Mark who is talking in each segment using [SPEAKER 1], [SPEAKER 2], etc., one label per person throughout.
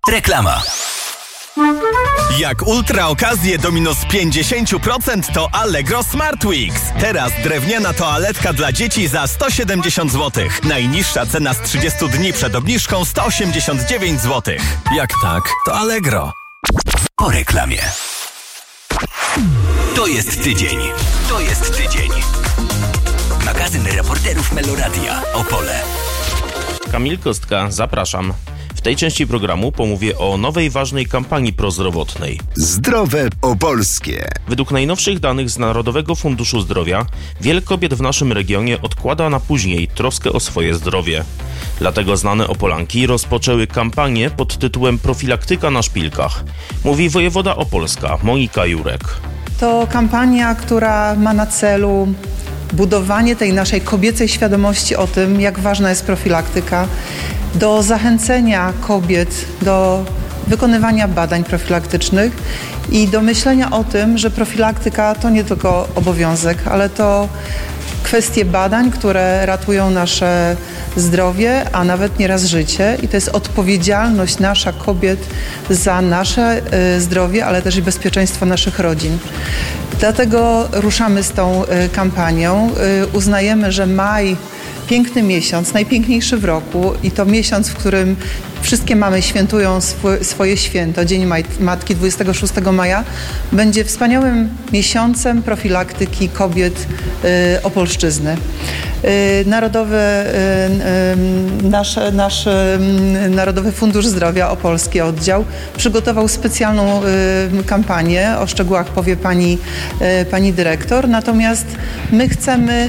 [SPEAKER 1] Reklama. Jak ultra okazje do minus 50%, to Allegro Smart Weeks. Teraz drewniana toaletka dla dzieci za 170 zł. Najniższa cena z 30 dni przed obniżką 189 zł. Jak tak, to Allegro. Po reklamie. To jest tydzień. Magazyn reporterów Meloradia Opole.
[SPEAKER 2] Kamil Kostka, zapraszam. W tej części programu pomówię o nowej, ważnej kampanii prozdrowotnej.
[SPEAKER 3] Zdrowe Opolskie.
[SPEAKER 2] Według najnowszych danych z Narodowego Funduszu Zdrowia wiele kobiet w naszym regionie odkłada na później troskę o swoje zdrowie. Dlatego znane Opolanki rozpoczęły kampanię pod tytułem Profilaktyka na szpilkach. Mówi wojewoda opolska Monika Jurek.
[SPEAKER 4] To kampania, która ma na celu budowanie tej naszej kobiecej świadomości o tym, jak ważna jest profilaktyka, do zachęcenia kobiet do wykonywania badań profilaktycznych i do myślenia o tym, że profilaktyka to nie tylko obowiązek, ale to kwestie badań, które ratują nasze zdrowie, a nawet nieraz życie. I to jest odpowiedzialność nasza kobiet za nasze zdrowie, ale też i bezpieczeństwo naszych rodzin. Dlatego ruszamy z tą kampanią. Uznajemy, że maj, piękny miesiąc, najpiękniejszy w roku i to miesiąc, w którym wszystkie mamy świętują swoje święto, Dzień Matki 26 maja, będzie wspaniałym miesiącem profilaktyki kobiet Opolszczyzny. Nasz Narodowy Fundusz Zdrowia Opolski Oddział przygotował specjalną kampanię, o szczegółach powie pani dyrektor, natomiast my chcemy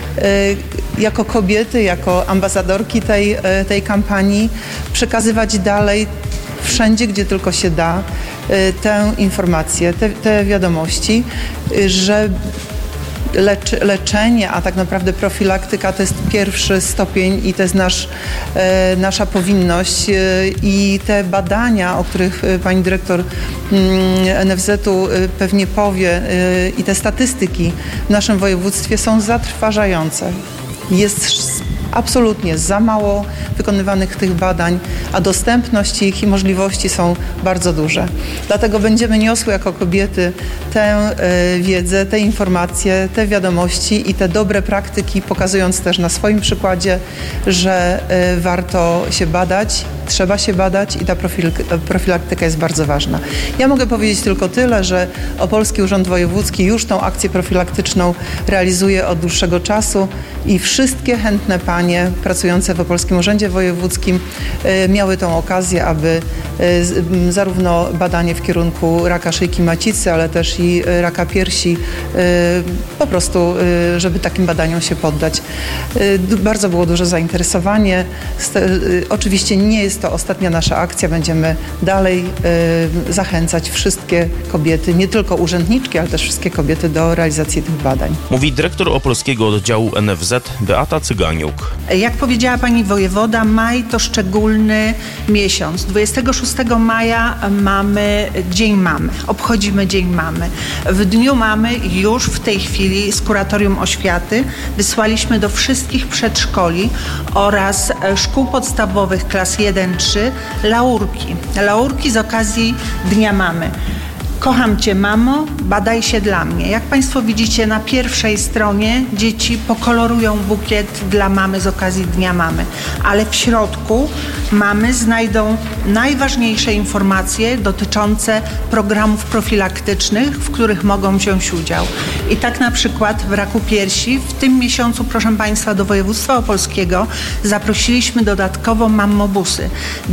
[SPEAKER 4] jako kobiety, jako ambasadorki tej kampanii przekazywać dalej wszędzie, gdzie tylko się da tę informację, te wiadomości, że leczenie, a tak naprawdę profilaktyka to jest pierwszy stopień i to jest nasza powinność i te badania, o których pani dyrektor NFZ-u pewnie powie i te statystyki w naszym województwie są zatrważające. Jest absolutnie za mało wykonywanych tych badań, a dostępność ich i możliwości są bardzo duże. Dlatego będziemy niosły jako kobiety tę wiedzę, te informacje, te wiadomości i te dobre praktyki, pokazując też na swoim przykładzie, że warto się badać, trzeba się badać i ta profilaktyka jest bardzo ważna. Ja mogę powiedzieć tylko tyle, że Opolski Urząd Wojewódzki już tą akcję profilaktyczną realizuje od dłuższego czasu i wszystkie chętne panie pracujące w Opolskim Urzędzie Wojewódzkim miały tą okazję, aby zarówno badanie w kierunku raka szyjki macicy, ale też i raka piersi, po prostu, żeby takim badaniom się poddać. Bardzo było duże zainteresowanie. Oczywiście nie jest to ostatnia nasza akcja. Będziemy dalej zachęcać wszystkie kobiety, nie tylko urzędniczki, ale też wszystkie kobiety do realizacji tych badań.
[SPEAKER 2] Mówi dyrektor Opolskiego Oddziału NFZ Beata Cyganiuk.
[SPEAKER 5] Jak powiedziała pani wojewoda, maj to szczególny miesiąc. 26 maja mamy Dzień Mamy. Obchodzimy Dzień Mamy. W Dniu Mamy już w tej chwili z Kuratorium Oświaty wysłaliśmy do wszystkich przedszkoli oraz szkół podstawowych klas 1-3 laurki z okazji Dnia Mamy. Kocham Cię, mamo, badaj się dla mnie. Jak Państwo widzicie, na pierwszej stronie dzieci pokolorują bukiet dla mamy z okazji Dnia Mamy, ale w środku mamy znajdą najważniejsze informacje dotyczące programów profilaktycznych, w których mogą wziąć udział. I tak na przykład w raku piersi w tym miesiącu, proszę Państwa, do województwa opolskiego zaprosiliśmy dodatkowo mammobusy.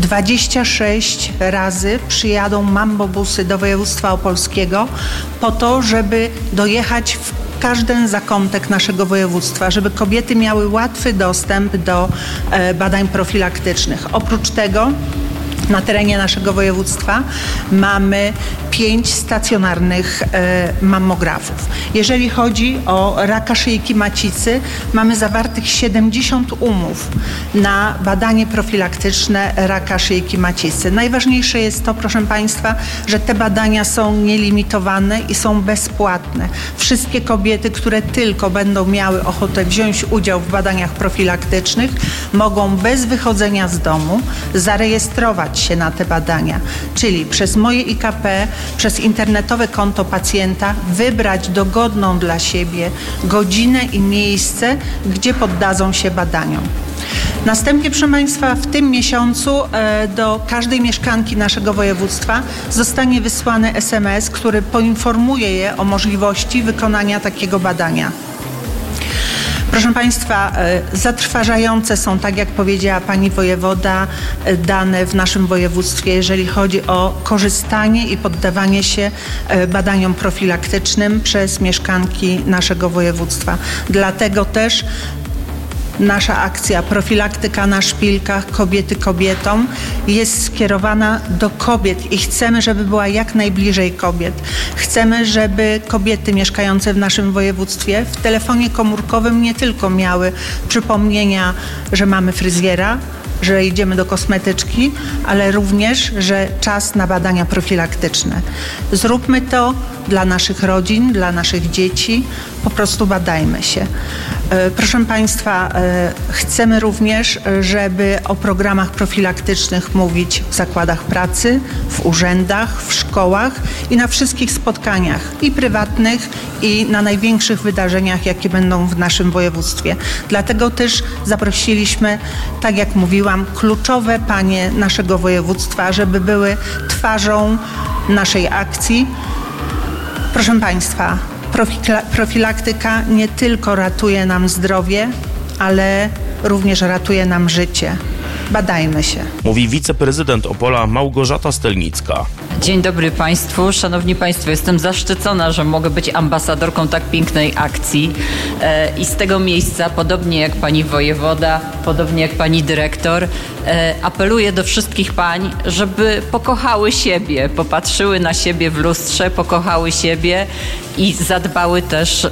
[SPEAKER 5] 26 razy przyjadą mammobusy do województwa opolskiego po to, żeby dojechać w każdy zakątek naszego województwa, żeby kobiety miały łatwy dostęp do badań profilaktycznych. Oprócz tego na terenie naszego województwa mamy 5 stacjonarnych mammografów. Jeżeli chodzi o raka szyjki macicy, mamy zawartych 70 umów na badanie profilaktyczne raka szyjki macicy. Najważniejsze jest to, proszę Państwa, że te badania są nielimitowane i są bezpłatne. Wszystkie kobiety, które tylko będą miały ochotę wziąć udział w badaniach profilaktycznych, mogą bez wychodzenia z domu zarejestrować zalogować się na te badania, czyli przez Moje IKP, przez internetowe konto pacjenta wybrać dogodną dla siebie godzinę i miejsce, gdzie poddadzą się badaniom. Następnie, proszę Państwa, w tym miesiącu do każdej mieszkanki naszego województwa zostanie wysłany SMS, który poinformuje je o możliwości wykonania takiego badania. Proszę Państwa, zatrważające są, tak jak powiedziała Pani wojewoda, dane w naszym województwie, jeżeli chodzi o korzystanie i poddawanie się badaniom profilaktycznym przez mieszkanki naszego województwa. Dlatego też nasza akcja Profilaktyka na szpilkach, kobiety kobietom jest skierowana do kobiet i chcemy, żeby była jak najbliżej kobiet. Chcemy, żeby kobiety mieszkające w naszym województwie w telefonie komórkowym nie tylko miały przypomnienia, że mamy fryzjera, że idziemy do kosmetyczki, ale również, że czas na badania profilaktyczne. Zróbmy to dla naszych rodzin, dla naszych dzieci. Po prostu badajmy się. Proszę Państwa, chcemy również, żeby o programach profilaktycznych mówić w zakładach pracy, w urzędach, w szkołach i na wszystkich spotkaniach i prywatnych, i na największych wydarzeniach, jakie będą w naszym województwie. Dlatego też zaprosiliśmy, tak jak mówiłam, kluczowe panie naszego województwa, żeby były twarzą naszej akcji. Proszę Państwa, profilaktyka nie tylko ratuje nam zdrowie, ale również ratuje nam życie. Badajmy się.
[SPEAKER 2] Mówi wiceprezydent Opola Małgorzata Stelnicka.
[SPEAKER 6] Dzień dobry Państwu. Szanowni Państwo, jestem zaszczycona, że mogę być ambasadorką tak pięknej akcji i z tego miejsca, podobnie jak Pani wojewoda, podobnie jak Pani dyrektor, apeluję do wszystkich pań, żeby pokochały siebie, popatrzyły na siebie w lustrze, pokochały siebie i zadbały też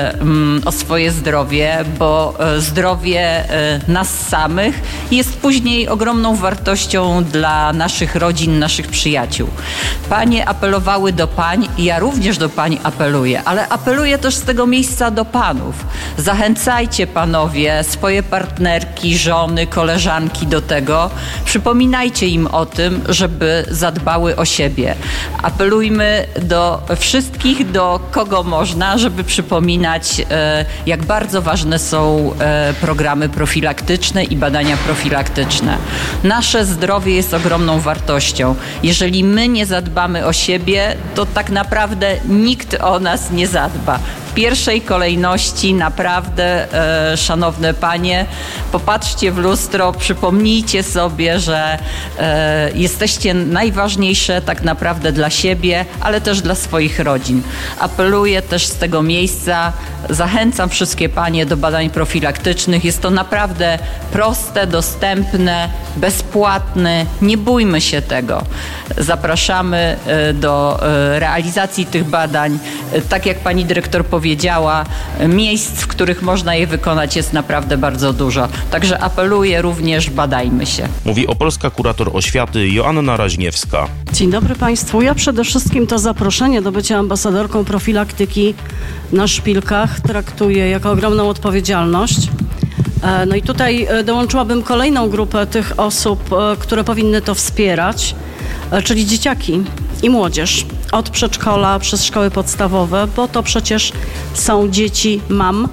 [SPEAKER 6] o swoje zdrowie, bo zdrowie nas samych jest później ogromną wartością dla naszych rodzin, naszych przyjaciół. Panie apelowały do pań i ja również do pań apeluję, ale apeluję też z tego miejsca do panów. Zachęcajcie panowie swoje partnerki, żony, koleżanki do tego. Przypominajcie im o tym, żeby zadbały o siebie. Apelujmy do wszystkich, do kogo można, żeby przypominać, jak bardzo ważne są programy profilaktyczne i badania profilaktyczne. Nasze zdrowie jest ogromną wartością. Jeżeli my nie zadbamy o siebie, to tak naprawdę nikt o nas nie zadba. W pierwszej kolejności naprawdę, szanowne panie, popatrzcie w lustro, przypomnijcie sobie, że jesteście najważniejsze tak naprawdę dla siebie, ale też dla swoich rodzin. Apeluję też z tego miejsca, zachęcam wszystkie panie do badań profilaktycznych. Jest to naprawdę proste, dostępne, bezpłatne. Nie bójmy się tego. Zapraszamy do realizacji tych badań. Tak jak pani dyrektor powiedziała, miejsc, w których można je wykonać, jest naprawdę bardzo dużo. Także apeluję również, badajmy się.
[SPEAKER 2] Mówi opolska kurator oświaty Joanna Raźniewska.
[SPEAKER 7] Dzień dobry Państwu. Ja przede wszystkim to zaproszenie do bycia ambasadorką profilaktyki na szpilkach traktuję jako ogromną odpowiedzialność. No i tutaj dołączyłabym kolejną grupę tych osób, które powinny to wspierać, czyli dzieciaki i młodzież. Od przedszkola przez szkoły podstawowe, bo to przecież są dzieci mam.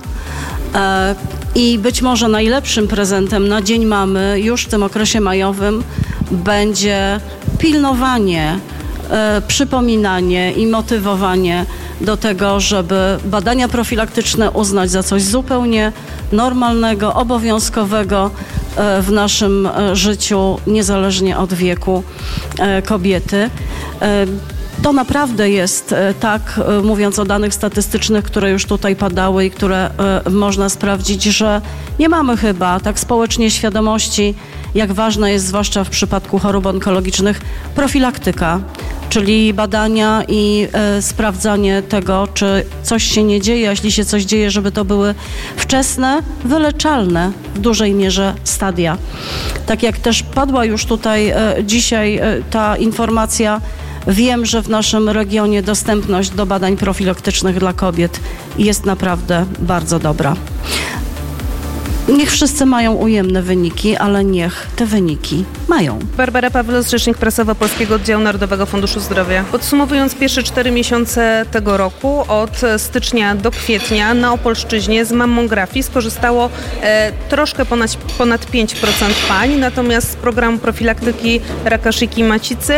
[SPEAKER 7] I być może najlepszym prezentem na Dzień Mamy już w tym okresie majowym będzie pilnowanie, przypominanie i motywowanie do tego, żeby badania profilaktyczne uznać za coś zupełnie normalnego, obowiązkowego w naszym życiu, niezależnie od wieku kobiety. To naprawdę jest tak, mówiąc o danych statystycznych, które już tutaj padały i które można sprawdzić, że nie mamy chyba tak społecznie świadomości, jak ważna jest, zwłaszcza w przypadku chorób onkologicznych, profilaktyka, czyli badania i sprawdzanie tego, czy coś się nie dzieje, a jeśli się coś dzieje, żeby to były wczesne, wyleczalne w dużej mierze stadia. Tak jak też padła już tutaj dzisiaj ta informacja, wiem, że w naszym regionie dostępność do badań profilaktycznych dla kobiet jest naprawdę bardzo dobra. Niech wszyscy mają ujemne wyniki, ale niech te wyniki mają mają.
[SPEAKER 8] Barbara Pawlos, rzecznik prasowa Polskiego Oddziału Narodowego Funduszu Zdrowia. Podsumowując pierwsze 4 miesiące tego roku, od stycznia do kwietnia na Opolszczyźnie z mammografii skorzystało troszkę ponad 5% pań, natomiast z programu profilaktyki raka szyjki macicy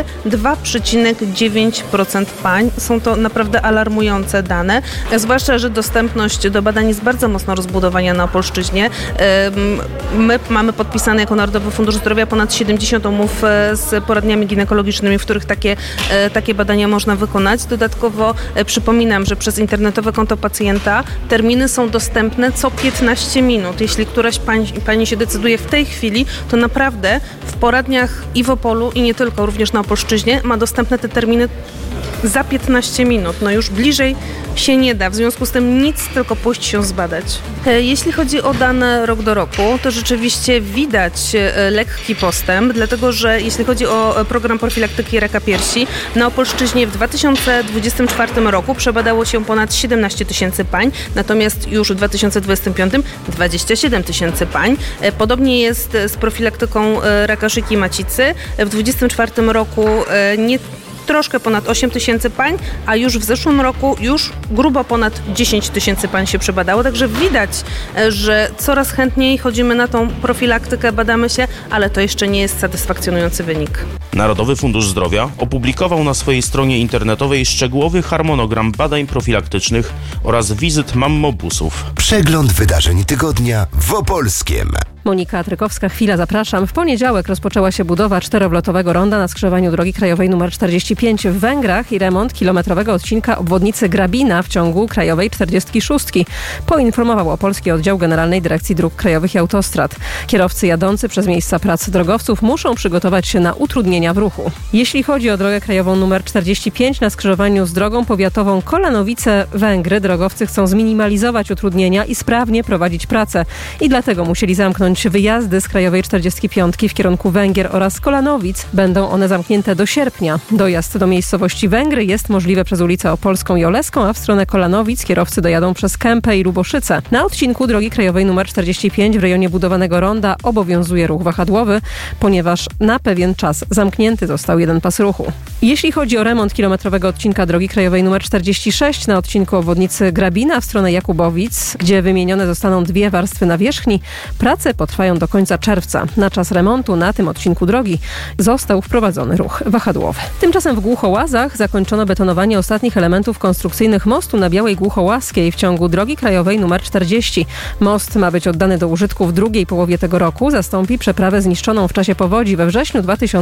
[SPEAKER 8] 2,9% pań. Są to naprawdę alarmujące dane, zwłaszcza, że dostępność do badań jest bardzo mocno rozbudowana na Opolszczyźnie. My mamy podpisane jako Narodowy Fundusz Zdrowia ponad 70 umów z poradniami ginekologicznymi, w których takie badania można wykonać. Dodatkowo przypominam, że przez internetowe konto pacjenta terminy są dostępne co 15 minut. Jeśli któraś pani się decyduje w tej chwili, to naprawdę w poradniach i w Opolu, i nie tylko, również na Opolszczyźnie ma dostępne te terminy za 15 minut. No już bliżej się nie da. W związku z tym nic, tylko pójść się zbadać. Jeśli chodzi o dane rok do roku, to rzeczywiście widać lekki postęp, dlatego że jeśli chodzi o program profilaktyki raka piersi, na Opolszczyźnie w 2024 roku przebadało się ponad 17 tysięcy pań, natomiast już w 2025 27 tysięcy pań. Podobnie jest z profilaktyką raka szyjki macicy. W 2024 roku troszkę ponad 8 tysięcy pań, a już w zeszłym roku już grubo ponad 10 tysięcy pań się przebadało. Także widać, że coraz chętniej chodzimy na tą profilaktykę, badamy się, ale to jeszcze nie jest satysfakcjonujący wynik.
[SPEAKER 2] Narodowy Fundusz Zdrowia opublikował na swojej stronie internetowej szczegółowy harmonogram badań profilaktycznych oraz wizyt mammobusów.
[SPEAKER 3] Przegląd wydarzeń tygodnia w Opolskiem.
[SPEAKER 9] Monika Trykowska, chwila, zapraszam. W poniedziałek rozpoczęła się budowa 4-wlotowego ronda na skrzyżowaniu drogi krajowej nr 45 w Węgrach i remont kilometrowego odcinka obwodnicy Grabina w ciągu krajowej 46. Poinformował Opolski Oddział Generalnej Dyrekcji Dróg Krajowych i Autostrad. Kierowcy jadący przez miejsca pracy drogowców muszą przygotować się na utrudnienia w ruchu. Jeśli chodzi o drogę krajową nr 45 na skrzyżowaniu z drogą powiatową Kolanowice-Węgry, drogowcy chcą zminimalizować utrudnienia i sprawnie prowadzić pracę. I dlatego musieli zamknąć wyjazdy z krajowej 45 w kierunku Węgier oraz Kolanowic. Będą one zamknięte do sierpnia. Dojazd do miejscowości Węgry jest możliwy przez ulicę Opolską i Oleską, a w stronę Kolanowic kierowcy dojadą przez Kępę i Luboszyce. Na odcinku drogi krajowej nr 45 w rejonie budowanego ronda obowiązuje ruch wahadłowy, ponieważ na pewien czas zamknięty został jeden pas ruchu. Jeśli chodzi o remont kilometrowego odcinka drogi krajowej nr 46 na odcinku obwodnicy Grabina w stronę Jakubowic, gdzie wymienione zostaną 2 warstwy nawierzchni, prace potrwają do końca czerwca. Na czas remontu na tym odcinku drogi został wprowadzony ruch wahadłowy. Tymczasem w Głuchołazach zakończono betonowanie ostatnich elementów konstrukcyjnych mostu na Białej Głuchołaskiej w ciągu drogi krajowej nr 40. Most ma być oddany do użytku w drugiej połowie tego roku. Zastąpi przeprawę zniszczoną w czasie powodzi we wrześniu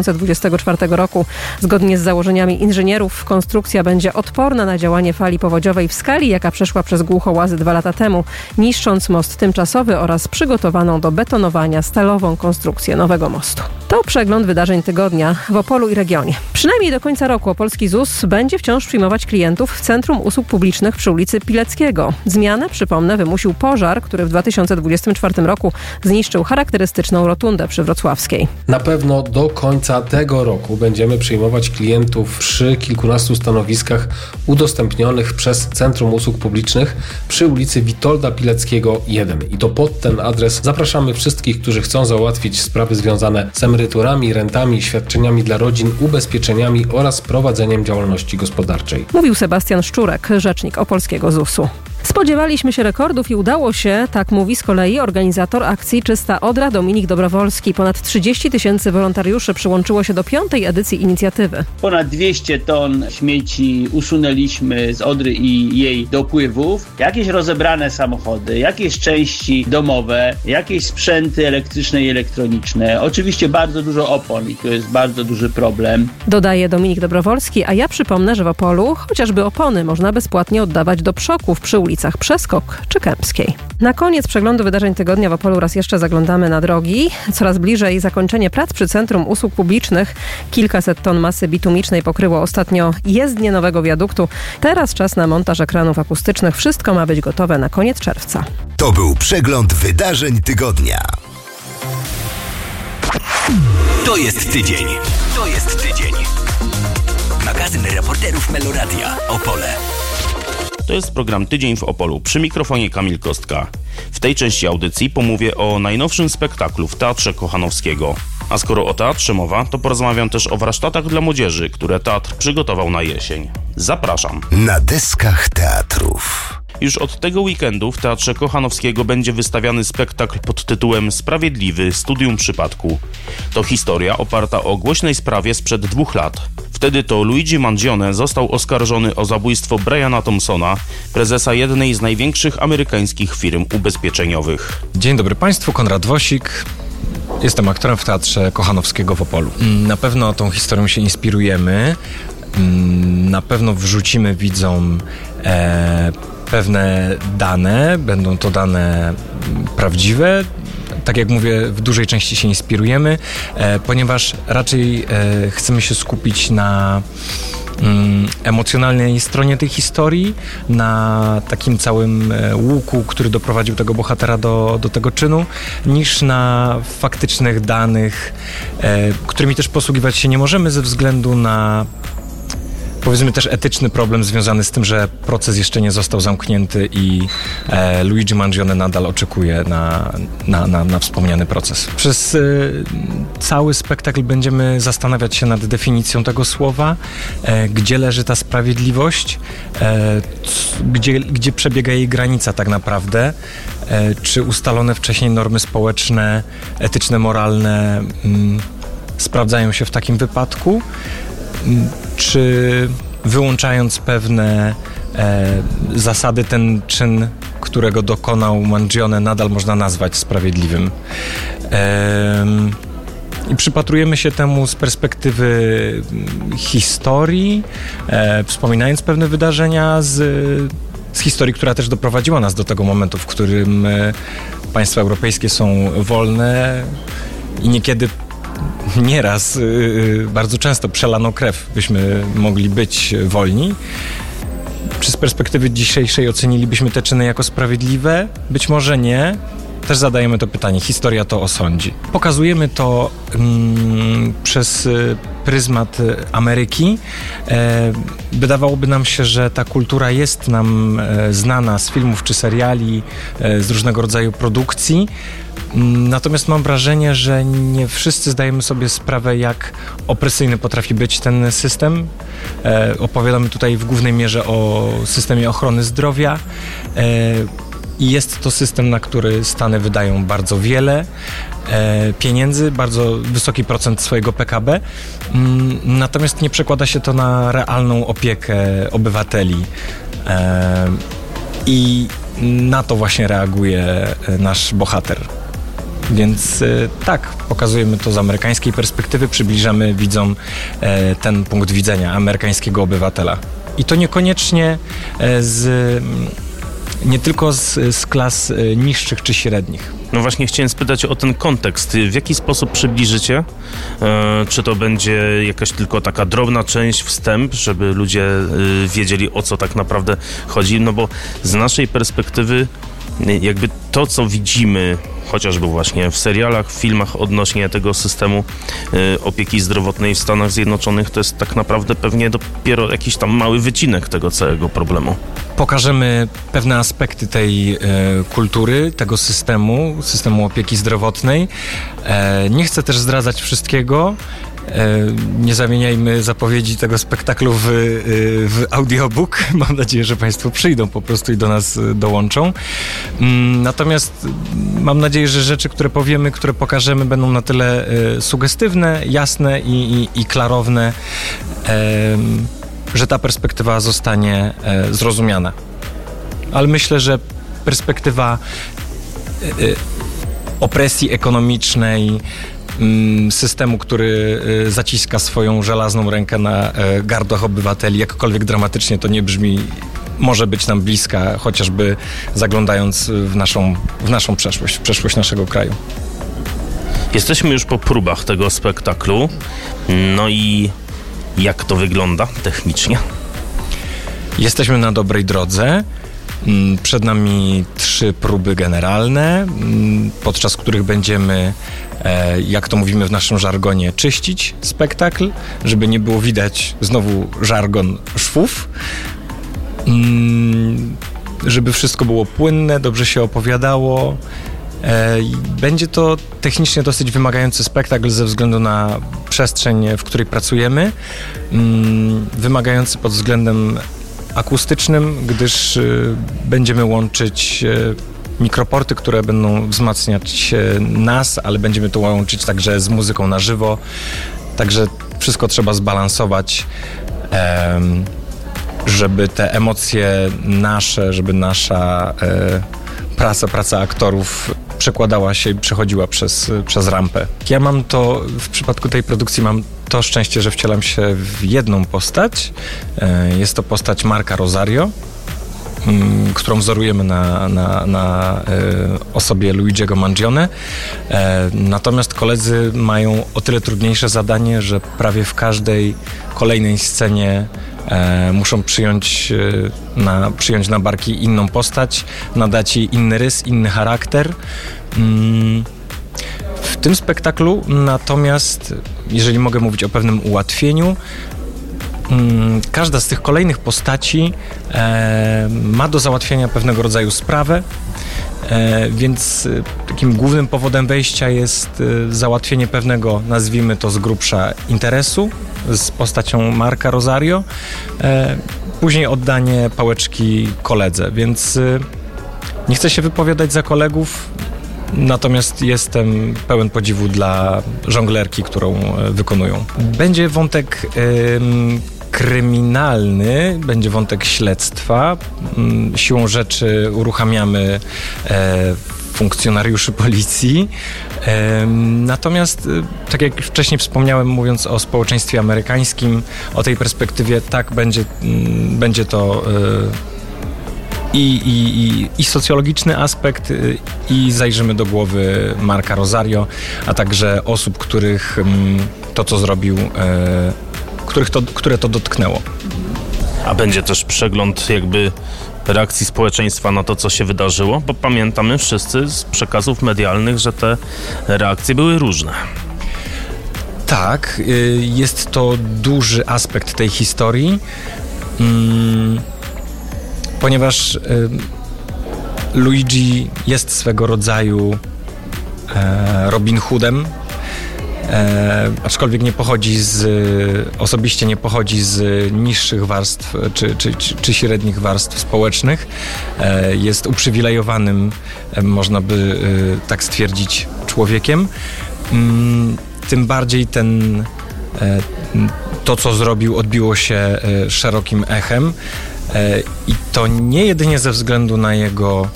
[SPEAKER 9] 2024 roku. Zgodnie z założeniami inżynierów konstrukcja będzie odporna na działanie fali powodziowej w skali, jaka przeszła przez Głuchołazy 2 lata temu, niszcząc most tymczasowy oraz przygotowaną do betonowania stalową konstrukcję nowego mostu. To przegląd wydarzeń tygodnia w Opolu i regionie. Przynajmniej do końca roku Opolski ZUS będzie wciąż przyjmować klientów w Centrum Usług Publicznych przy ulicy Pileckiego. Zmianę, przypomnę, wymusił pożar, który w 2024 roku zniszczył charakterystyczną rotundę przy Wrocławskiej.
[SPEAKER 10] Na pewno do końca tego roku będziemy przyjmować klientów przy kilkunastu stanowiskach udostępnionych przez Centrum Usług Publicznych przy ulicy Witolda Pileckiego 1. I to pod ten adres zapraszamy wszystkich, którzy chcą załatwić sprawy związane z emeryturami, rentami, świadczeniami dla rodzin, ubezpieczeniami oraz prowadzeniem działalności gospodarczej.
[SPEAKER 9] Mówił Sebastian Szczurek, rzecznik Opolskiego ZUS-u. Spodziewaliśmy się rekordów i udało się, tak mówi z kolei organizator akcji Czysta Odra Dominik Dobrowolski. Ponad 30 tysięcy wolontariuszy przyłączyło się do 5. edycji inicjatywy.
[SPEAKER 11] Ponad 200 ton śmieci usunęliśmy z Odry i jej dopływów. Jakieś rozebrane samochody, jakieś części domowe, jakieś sprzęty elektryczne i elektroniczne. Oczywiście bardzo dużo opon i to jest bardzo duży problem.
[SPEAKER 9] Dodaje Dominik Dobrowolski, a ja przypomnę, że w Opolu chociażby opony można bezpłatnie oddawać do przoków przy ulicach Przeskok czy Kępskiej. Na koniec przeglądu wydarzeń tygodnia w Opolu raz jeszcze zaglądamy na drogi. Coraz bliżej zakończenie prac przy Centrum Usług Publicznych. Kilkaset ton masy bitumicznej pokryło ostatnio jezdnię nowego wiaduktu. Teraz czas na montaż ekranów akustycznych. Wszystko ma być gotowe na koniec czerwca.
[SPEAKER 3] To był przegląd wydarzeń tygodnia.
[SPEAKER 1] To jest tydzień. To jest tydzień. Magazyn reporterów Meloradia. Opole.
[SPEAKER 2] To jest program Tydzień w Opolu. Przy mikrofonie Kamil Kostka. W tej części audycji pomówię o najnowszym spektaklu w Teatrze Kochanowskiego. A skoro o teatrze mowa, to porozmawiam też o warsztatach dla młodzieży, które teatr przygotował na jesień. Zapraszam.
[SPEAKER 3] Na deskach teatrów.
[SPEAKER 2] Już od tego weekendu w Teatrze Kochanowskiego będzie wystawiany spektakl pod tytułem Sprawiedliwy – Studium Przypadku. To historia oparta o głośnej sprawie sprzed 2 lat. Wtedy to Luigi Mangione został oskarżony o zabójstwo Briana Thompsona, prezesa jednej z największych amerykańskich firm ubezpieczeniowych.
[SPEAKER 12] Dzień dobry Państwu, Konrad Wosik. Jestem aktorem w Teatrze Kochanowskiego w Opolu. Na pewno tą historią się inspirujemy. Na pewno wrzucimy widzom pewne dane. Będą to dane prawdziwe. Tak jak mówię, w dużej części się inspirujemy, ponieważ raczej chcemy się skupić na emocjonalnej stronie tej historii, na takim całym łuku, który doprowadził tego bohatera do tego czynu, niż na faktycznych danych, którymi też posługiwać się nie możemy ze względu na, powiedzmy, też etyczny problem związany z tym, że proces jeszcze nie został zamknięty i Luigi Mangione nadal oczekuje na wspomniany proces. Przez cały spektakl będziemy zastanawiać się nad definicją tego słowa, gdzie leży ta sprawiedliwość, gdzie przebiega jej granica tak naprawdę, czy ustalone wcześniej normy społeczne, etyczne, moralne sprawdzają się w takim wypadku, czy wyłączając pewne zasady, ten czyn, którego dokonał Mangione, nadal można nazwać sprawiedliwym. I przypatrujemy się temu z perspektywy historii, wspominając pewne wydarzenia z historii, która też doprowadziła nas do tego momentu, w którym państwa europejskie są wolne i nieraz, bardzo często przelano krew, byśmy mogli być wolni. Czy z perspektywy dzisiejszej ocenilibyśmy te czyny jako sprawiedliwe? Być może nie. Też zadajemy to pytanie. Historia to osądzi. Pokazujemy to przez pryzmat Ameryki. Wydawałoby nam się, że ta kultura jest nam znana z filmów czy seriali, z różnego rodzaju produkcji. Natomiast mam wrażenie, że nie wszyscy zdajemy sobie sprawę, jak opresyjny potrafi być ten system. Opowiadamy tutaj w głównej mierze o systemie ochrony zdrowia. I jest to system, na który Stany wydają bardzo wiele pieniędzy, bardzo wysoki procent swojego PKB, natomiast nie przekłada się to na realną opiekę obywateli. I na to właśnie reaguje nasz bohater. Więc tak, pokazujemy to z amerykańskiej perspektywy, przybliżamy widzom ten punkt widzenia amerykańskiego obywatela. I to niekoniecznie nie tylko z klas niższych czy średnich.
[SPEAKER 2] No właśnie chciałem spytać o ten kontekst. W jaki sposób przybliżycie? Czy to będzie jakaś tylko taka drobna część, wstęp, żeby ludzie wiedzieli, o co tak naprawdę chodzi? No bo z naszej perspektywy jakby to, co widzimy chociażby właśnie w serialach, w filmach odnośnie tego systemu opieki zdrowotnej w Stanach Zjednoczonych, to jest tak naprawdę pewnie dopiero jakiś tam mały wycinek tego całego problemu.
[SPEAKER 12] Pokażemy pewne aspekty tej kultury, tego systemu opieki zdrowotnej. Nie chcę też zdradzać wszystkiego. Nie zamieniajmy zapowiedzi tego spektaklu w audiobook. Mam nadzieję, że Państwo przyjdą po prostu i do nas dołączą. Natomiast mam nadzieję, że rzeczy, które powiemy, które pokażemy, będą na tyle sugestywne, jasne i klarowne, że ta perspektywa zostanie zrozumiana. Ale myślę, że perspektywa opresji ekonomicznej, systemu, który zaciska swoją żelazną rękę na gardłach obywateli, jakkolwiek dramatycznie to nie brzmi, może być nam bliska, chociażby zaglądając w naszą przeszłość, w przeszłość naszego kraju.
[SPEAKER 2] Jesteśmy już po próbach tego spektaklu. No i jak to wygląda technicznie?
[SPEAKER 12] Jesteśmy na dobrej drodze. Przed nami 3 próby generalne, podczas których będziemy, jak to mówimy w naszym żargonie, czyścić spektakl, żeby nie było widać, znowu żargon, szwów, żeby wszystko było płynne, dobrze się opowiadało, Będzie to technicznie dosyć wymagający spektakl ze względu na przestrzeń, w której pracujemy. Wymagający pod względem akustycznym, gdyż będziemy łączyć mikroporty, które będą wzmacniać nas, ale będziemy to łączyć także z muzyką na żywo. Także wszystko trzeba zbalansować, żeby te emocje nasze, żeby nasza praca aktorów przekładała się i przechodziła przez rampę. Ja mam to, w przypadku tej produkcji mam to szczęście, że wcielam się w jedną postać. Jest to postać Marka Rosario, którą wzorujemy na osobie Luigiego Mangione. Natomiast koledzy mają o tyle trudniejsze zadanie, że prawie w każdej kolejnej scenie muszą przyjąć na barki inną postać, nadać jej inny rys, inny charakter. W tym spektaklu natomiast, jeżeli mogę mówić o pewnym ułatwieniu, każda z tych kolejnych postaci ma do załatwienia pewnego rodzaju sprawę, więc takim głównym powodem wejścia jest załatwienie pewnego, nazwijmy to z grubsza, interesu z postacią Marka Rosario, później oddanie pałeczki koledze, więc nie chcę się wypowiadać za kolegów, natomiast jestem pełen podziwu dla żonglerki, którą wykonują. Będzie wątek kryminalny, będzie wątek śledztwa. Siłą rzeczy uruchamiamy funkcjonariuszy policji. Natomiast, tak jak wcześniej wspomniałem, mówiąc o społeczeństwie amerykańskim, o tej perspektywie, tak będzie to i socjologiczny aspekt, i zajrzymy do głowy Marka Rosario, a także osób, których to, co zrobił, które to dotknęło.
[SPEAKER 2] A będzie też przegląd jakby reakcji społeczeństwa na to, co się wydarzyło, bo pamiętamy wszyscy z przekazów medialnych, że te reakcje były różne.
[SPEAKER 12] Tak, jest to duży aspekt tej historii, ponieważ Luigi jest swego rodzaju Robin Hoodem, aczkolwiek osobiście nie pochodzi z niższych warstw czy średnich warstw społecznych. Jest uprzywilejowanym, można by tak stwierdzić, człowiekiem. Tym bardziej to, co zrobił, odbiło się szerokim echem. I to nie jedynie ze względu na jego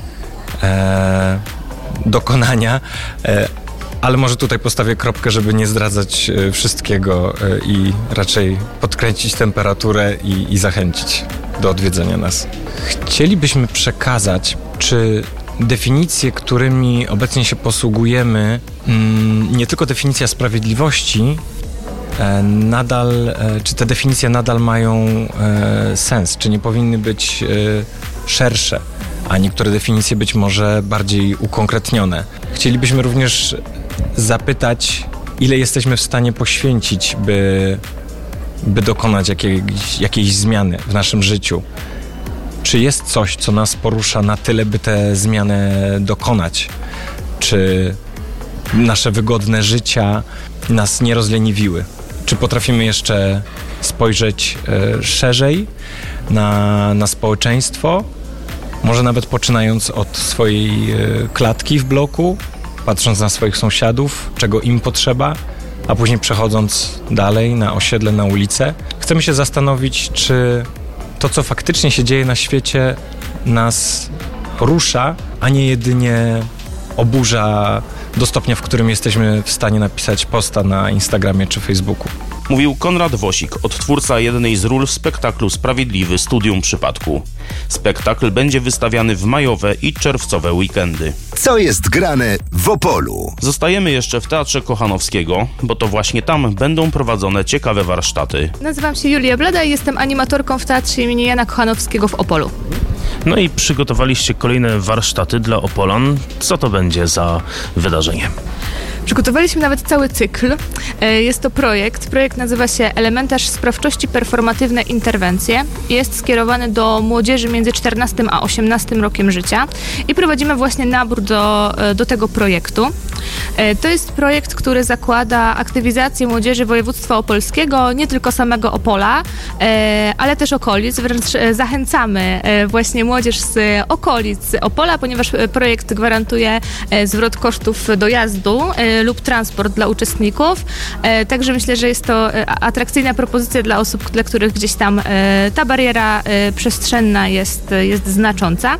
[SPEAKER 12] dokonania, ale może tutaj postawię kropkę, żeby nie zdradzać wszystkiego i raczej podkręcić temperaturę i zachęcić do odwiedzenia nas. Chcielibyśmy przekazać, czy definicje, którymi obecnie się posługujemy, nie tylko definicja sprawiedliwości, czy te definicje nadal mają sens, czy nie powinny być szersze, a niektóre definicje być może bardziej ukonkretnione. Chcielibyśmy również zapytać, ile jesteśmy w stanie poświęcić, by dokonać jakiejś zmiany w naszym życiu. Czy jest coś, co nas porusza na tyle, by tę zmianę dokonać? Czy nasze wygodne życia nas nie rozleniwiły? Czy potrafimy jeszcze spojrzeć szerzej na społeczeństwo? Może nawet poczynając od swojej klatki w bloku, patrząc na swoich sąsiadów, czego im potrzeba, a później przechodząc dalej na osiedle, na ulicę. Chcemy się zastanowić, czy to, co faktycznie się dzieje na świecie, nas rusza, a nie jedynie oburza do stopnia, w którym jesteśmy w stanie napisać posta na Instagramie czy Facebooku.
[SPEAKER 2] Mówił Konrad Wosik, odtwórca jednej z ról w spektaklu Sprawiedliwy Studium Przypadku. Spektakl będzie wystawiany w majowe i czerwcowe weekendy.
[SPEAKER 3] Co jest grane w Opolu?
[SPEAKER 2] Zostajemy jeszcze w Teatrze Kochanowskiego, bo to właśnie tam będą prowadzone ciekawe warsztaty.
[SPEAKER 13] Nazywam się Julia Bleda i jestem animatorką w Teatrze im. Jana Kochanowskiego w Opolu.
[SPEAKER 2] No i przygotowaliście kolejne warsztaty dla Opolan. Co to będzie za wydarzenie?
[SPEAKER 13] Przygotowaliśmy nawet cały cykl. Jest to projekt nazywa się Elementarz Sprawczości Performatywne Interwencje. Jest skierowany do młodzieży między 14 a 18 rokiem życia i prowadzimy właśnie nabór do tego projektu. To jest projekt, który zakłada aktywizację młodzieży województwa opolskiego, nie tylko samego Opola, ale też okolic. Wręcz zachęcamy właśnie młodzież z okolic Opola, ponieważ projekt gwarantuje zwrot kosztów dojazdu lub transport dla uczestników. Także myślę, że jest to atrakcyjna propozycja dla osób, dla których gdzieś tam ta bariera przestrzenna jest znacząca.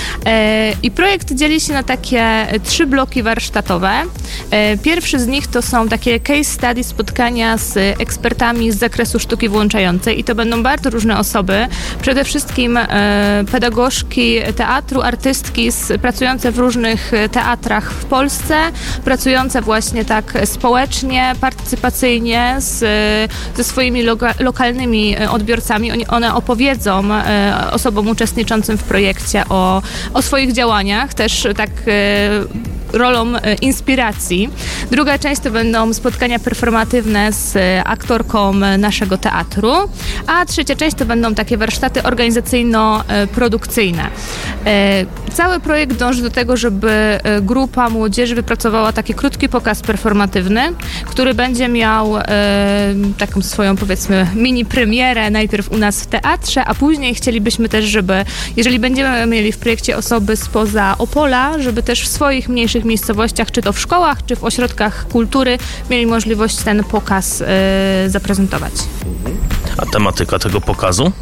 [SPEAKER 13] I projekt dzieli się na takie 3 bloki warsztatowe. Pierwszy z nich to są takie case study, spotkania z ekspertami z zakresu sztuki włączającej i to będą bardzo różne osoby. Przede wszystkim pedagogzki teatru, artystki pracujące w różnych teatrach w Polsce, pracujące właśnie tak społecznie, partycypacyjnie ze swoimi lokalnymi odbiorcami. One opowiedzą osobom uczestniczącym w projekcie o swoich działaniach, też tak rolą inspiracji. Druga część to będą spotkania performatywne z aktorką naszego teatru, a trzecia część to będą takie warsztaty organizacyjno-produkcyjne. Cały projekt dąży do tego, żeby grupa młodzieży wypracowała taki krótki pokaz performatywny, który będzie miał taką swoją, powiedzmy, mini premierę najpierw u nas w teatrze, a później chcielibyśmy też, żeby, jeżeli będziemy mieli w projekcie osoby spoza Opola, żeby też w swoich mniejszych miejscowościach, czy to w szkołach, czy w ośrodkach kultury, mieli możliwość ten pokaz zaprezentować.
[SPEAKER 2] A tematyka tego pokazu?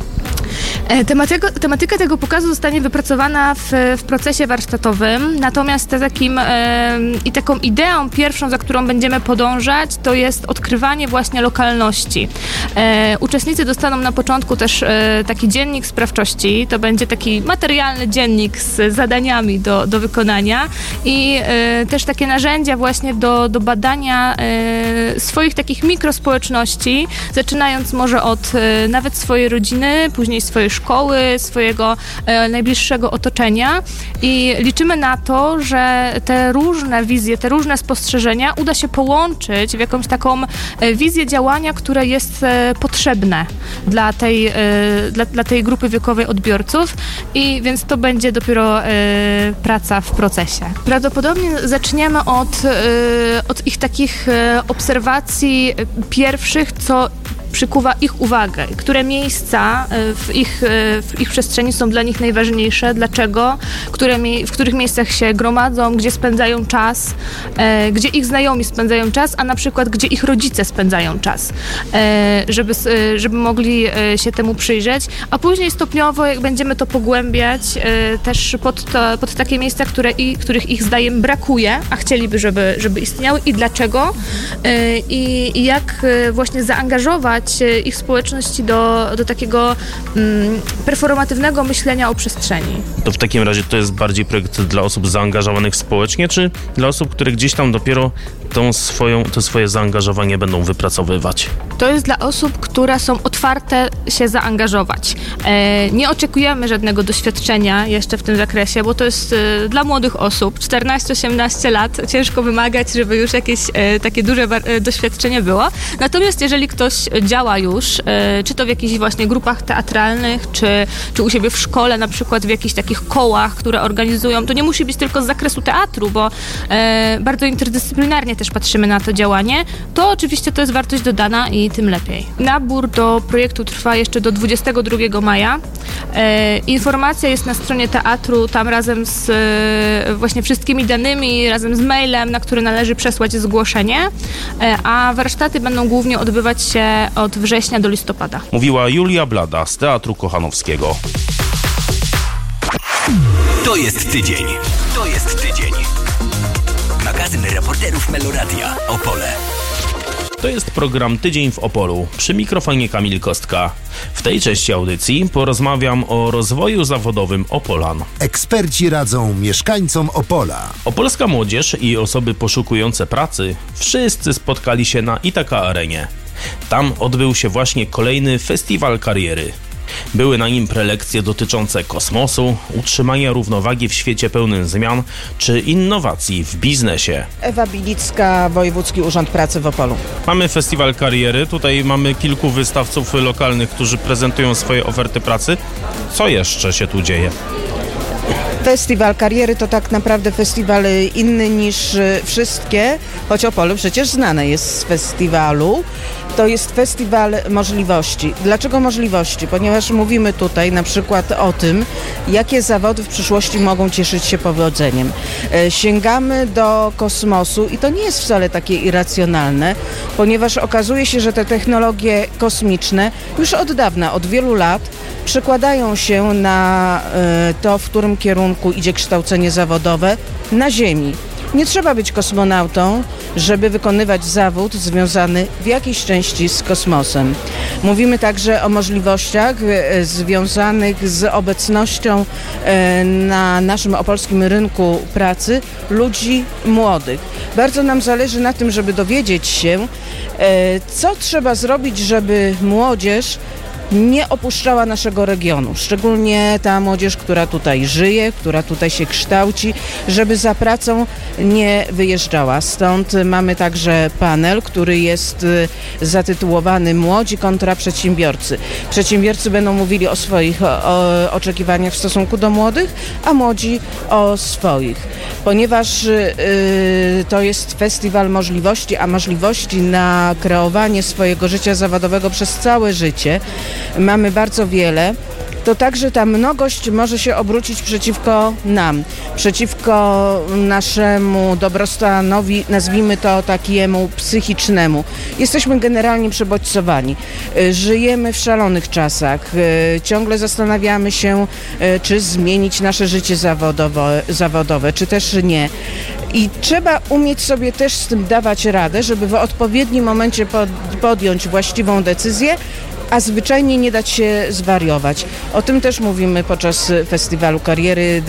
[SPEAKER 13] Tematyka tego pokazu zostanie wypracowana w procesie warsztatowym, natomiast taką ideą pierwszą, za którą będziemy podążać, to jest odkrywanie właśnie lokalności. Uczestnicy dostaną na początku też taki dziennik sprawczości, to będzie taki materialny dziennik z zadaniami do wykonania i też takie narzędzia właśnie do badania swoich takich mikrospołeczności, zaczynając może od nawet swojej rodziny, później swojej szkoły, swojego najbliższego otoczenia i liczymy na to, że te różne wizje, te różne spostrzeżenia uda się połączyć w jakąś taką wizję działania, które jest potrzebne dla tej grupy wiekowej odbiorców i więc to będzie dopiero praca w procesie. Prawdopodobnie zaczniemy od ich takich obserwacji pierwszych, co przykuwa ich uwagę, które miejsca w ich przestrzeni są dla nich najważniejsze, dlaczego, w których miejscach się gromadzą, gdzie spędzają czas, gdzie ich znajomi spędzają czas, a na przykład gdzie ich rodzice spędzają czas, żeby mogli się temu przyjrzeć, a później stopniowo, jak będziemy to pogłębiać, też pod takie miejsca, których ich zdaniem brakuje, a chcieliby, żeby istniały i dlaczego i jak właśnie zaangażować ich społeczności do takiego performatywnego myślenia o przestrzeni.
[SPEAKER 2] To w takim razie to jest bardziej projekt dla osób zaangażowanych społecznie, czy dla osób, które gdzieś tam dopiero to swoje zaangażowanie będą wypracowywać?
[SPEAKER 13] To jest dla osób, które są otwarte się zaangażować. Nie oczekujemy żadnego doświadczenia jeszcze w tym zakresie, bo to jest dla młodych osób, 14-18 lat, ciężko wymagać, żeby już jakieś takie duże doświadczenie było. Natomiast jeżeli ktoś działa już, czy to w jakichś właśnie grupach teatralnych, czy u siebie w szkole, na przykład w jakichś takich kołach, które organizują, to nie musi być tylko z zakresu teatru, bo bardzo interdyscyplinarnie też patrzymy na to działanie, to oczywiście to jest wartość dodana i tym lepiej. Nabór do projektu trwa jeszcze do 22 maja. Informacja jest na stronie teatru, tam razem z właśnie wszystkimi danymi, razem z mailem, na który należy przesłać zgłoszenie, a warsztaty będą głównie odbywać się od września do listopada.
[SPEAKER 2] Mówiła Julia Blada z Teatru Kochanowskiego.
[SPEAKER 14] To jest tydzień. Magazyn reporterów Meloradia Opole.
[SPEAKER 2] To jest program Tydzień w Opolu. Przy mikrofonie Kamil Kostka. W tej części audycji porozmawiam o rozwoju zawodowym Opolan.
[SPEAKER 3] Eksperci radzą mieszkańcom Opola.
[SPEAKER 2] Opolska młodzież i osoby poszukujące pracy wszyscy spotkali się na Ithaca Arenie. Tam odbył się właśnie kolejny festiwal kariery. Były na nim prelekcje dotyczące kosmosu, utrzymania równowagi w świecie pełnym zmian czy innowacji w biznesie.
[SPEAKER 15] Ewa Bilicka, Wojewódzki Urząd Pracy w Opolu.
[SPEAKER 2] Mamy festiwal kariery, tutaj mamy kilku wystawców lokalnych, którzy prezentują swoje oferty pracy. Co jeszcze się tu dzieje?
[SPEAKER 15] Festiwal kariery to tak naprawdę festiwal inny niż wszystkie, choć Opole przecież znane jest z festiwalu. To jest festiwal możliwości. Dlaczego możliwości? Ponieważ mówimy tutaj na przykład o tym, jakie zawody w przyszłości mogą cieszyć się powodzeniem. Sięgamy do kosmosu i to nie jest wcale takie irracjonalne, ponieważ okazuje się, że te technologie kosmiczne już od dawna, od wielu lat przekładają się na to, w którym kierunku idzie kształcenie zawodowe na Ziemi. Nie trzeba być kosmonautą, żeby wykonywać zawód związany w jakiejś części z kosmosem. Mówimy także o możliwościach związanych z obecnością na naszym opolskim rynku pracy ludzi młodych. Bardzo nam zależy na tym, żeby dowiedzieć się, co trzeba zrobić, żeby młodzież nie opuszczała naszego regionu, szczególnie ta młodzież, która tutaj żyje, która tutaj się kształci, żeby za pracą nie wyjeżdżała. Stąd mamy także panel, który jest zatytułowany Młodzi kontra przedsiębiorcy. Przedsiębiorcy będą mówili o swoich oczekiwaniach w stosunku do młodych, a młodzi o swoich. Ponieważ to jest festiwal możliwości, a możliwości na kreowanie swojego życia zawodowego przez całe życie mamy bardzo wiele, to także ta mnogość może się obrócić przeciwko nam, przeciwko naszemu dobrostanowi, nazwijmy to takiemu psychicznemu. Jesteśmy generalnie przebodźcowani. Żyjemy w szalonych czasach. Ciągle zastanawiamy się, czy zmienić nasze życie zawodowe, czy też nie. I trzeba umieć sobie też z tym dawać radę, żeby w odpowiednim momencie podjąć właściwą decyzję, a zwyczajnie nie dać się zwariować. O tym też mówimy podczas Festiwalu Kariery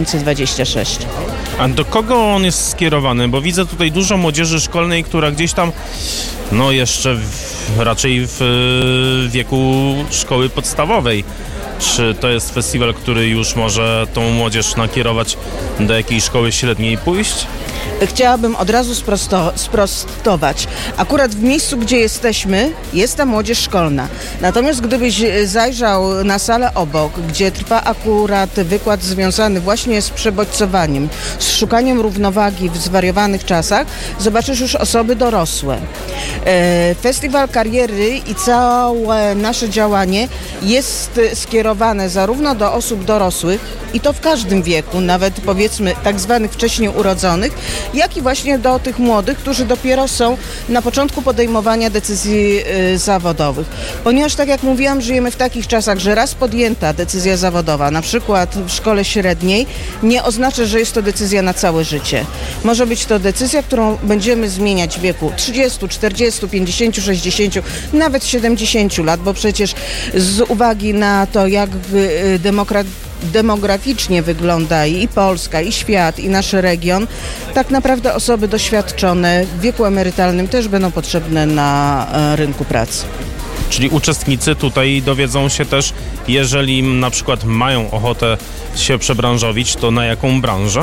[SPEAKER 15] 2026.
[SPEAKER 2] A do kogo on jest skierowany? Bo widzę tutaj dużo młodzieży szkolnej, która gdzieś tam, jeszcze raczej w wieku szkoły podstawowej. Czy to jest festiwal, który już może tą młodzież nakierować do jakiejś szkoły średniej pójść?
[SPEAKER 15] Chciałabym od razu sprostować. Akurat w miejscu, gdzie jesteśmy, jest ta młodzież szkolna. Natomiast gdybyś zajrzał na salę obok, gdzie trwa akurat wykład związany właśnie z przebodźcowaniem, z szukaniem równowagi w zwariowanych czasach, zobaczysz już osoby dorosłe. Festiwal Kariery i całe nasze działanie jest skierowane zarówno do osób dorosłych, i to w każdym wieku, nawet powiedzmy tak zwanych wcześniej urodzonych, jak i właśnie do tych młodych, którzy dopiero są na początku podejmowania decyzji zawodowych. Ponieważ, tak jak mówiłam, żyjemy w takich czasach, że raz podjęta decyzja zawodowa, na przykład w szkole średniej, nie oznacza, że jest to decyzja na całe życie. Może być to decyzja, którą będziemy zmieniać w wieku 30, 40, 50, 60, nawet 70 lat, bo przecież z uwagi na to, jak demograficznie wygląda i Polska, i świat, i nasz region, tak naprawdę osoby doświadczone w wieku emerytalnym też będą potrzebne na rynku pracy.
[SPEAKER 2] Czyli uczestnicy tutaj dowiedzą się też, jeżeli na przykład mają ochotę się przebranżowić, to na jaką branżę?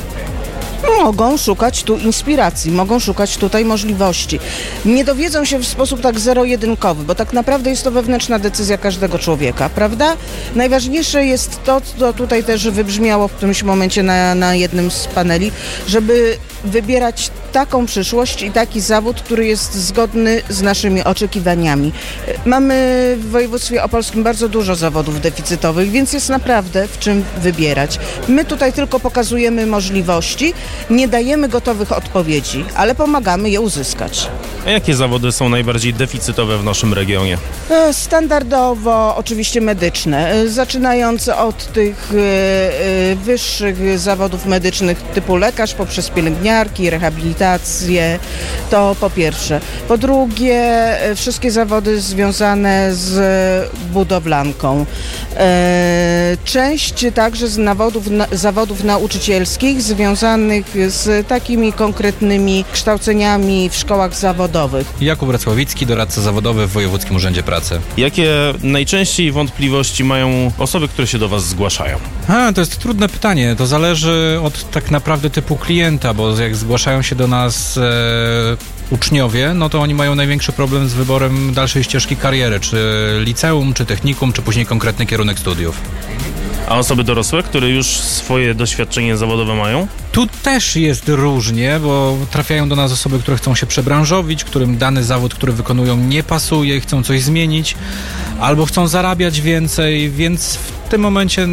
[SPEAKER 15] Mogą szukać tu inspiracji, mogą szukać tutaj możliwości. Nie dowiedzą się w sposób tak zero-jedynkowy, bo tak naprawdę jest to wewnętrzna decyzja każdego człowieka, prawda? Najważniejsze jest to, co tutaj też wybrzmiało w którymś momencie na jednym z paneli, żeby wybierać taką przyszłość i taki zawód, który jest zgodny z naszymi oczekiwaniami. Mamy w województwie opolskim bardzo dużo zawodów deficytowych, więc jest naprawdę w czym wybierać. My tutaj tylko pokazujemy możliwości, nie dajemy gotowych odpowiedzi, ale pomagamy je uzyskać.
[SPEAKER 2] A jakie zawody są najbardziej deficytowe w naszym regionie?
[SPEAKER 15] Standardowo oczywiście medyczne, zaczynając od tych wyższych zawodów medycznych typu lekarz, poprzez pielęgniarki, rehabilitację, rehabilitację, to po pierwsze. Po drugie, wszystkie zawody związane z budowlanką. Część także z zawodów nauczycielskich związanych z takimi konkretnymi kształceniami w szkołach zawodowych.
[SPEAKER 16] Jakub Racławicki, doradca zawodowy w Wojewódzkim Urzędzie Pracy.
[SPEAKER 2] Jakie najczęściej wątpliwości mają osoby, które się do Was zgłaszają?
[SPEAKER 16] To jest trudne pytanie. To zależy od tak naprawdę typu klienta, bo jak zgłaszają się do nas uczniowie, no to oni mają największy problem z wyborem dalszej ścieżki kariery, czy liceum, czy technikum, czy później konkretny kierunek studiów.
[SPEAKER 2] A osoby dorosłe, które już swoje doświadczenie zawodowe mają?
[SPEAKER 16] Tu też jest różnie, bo trafiają do nas osoby, które chcą się przebranżowić, którym dany zawód, który wykonują, nie pasuje i chcą coś zmienić, albo chcą zarabiać więcej, więc w tym momencie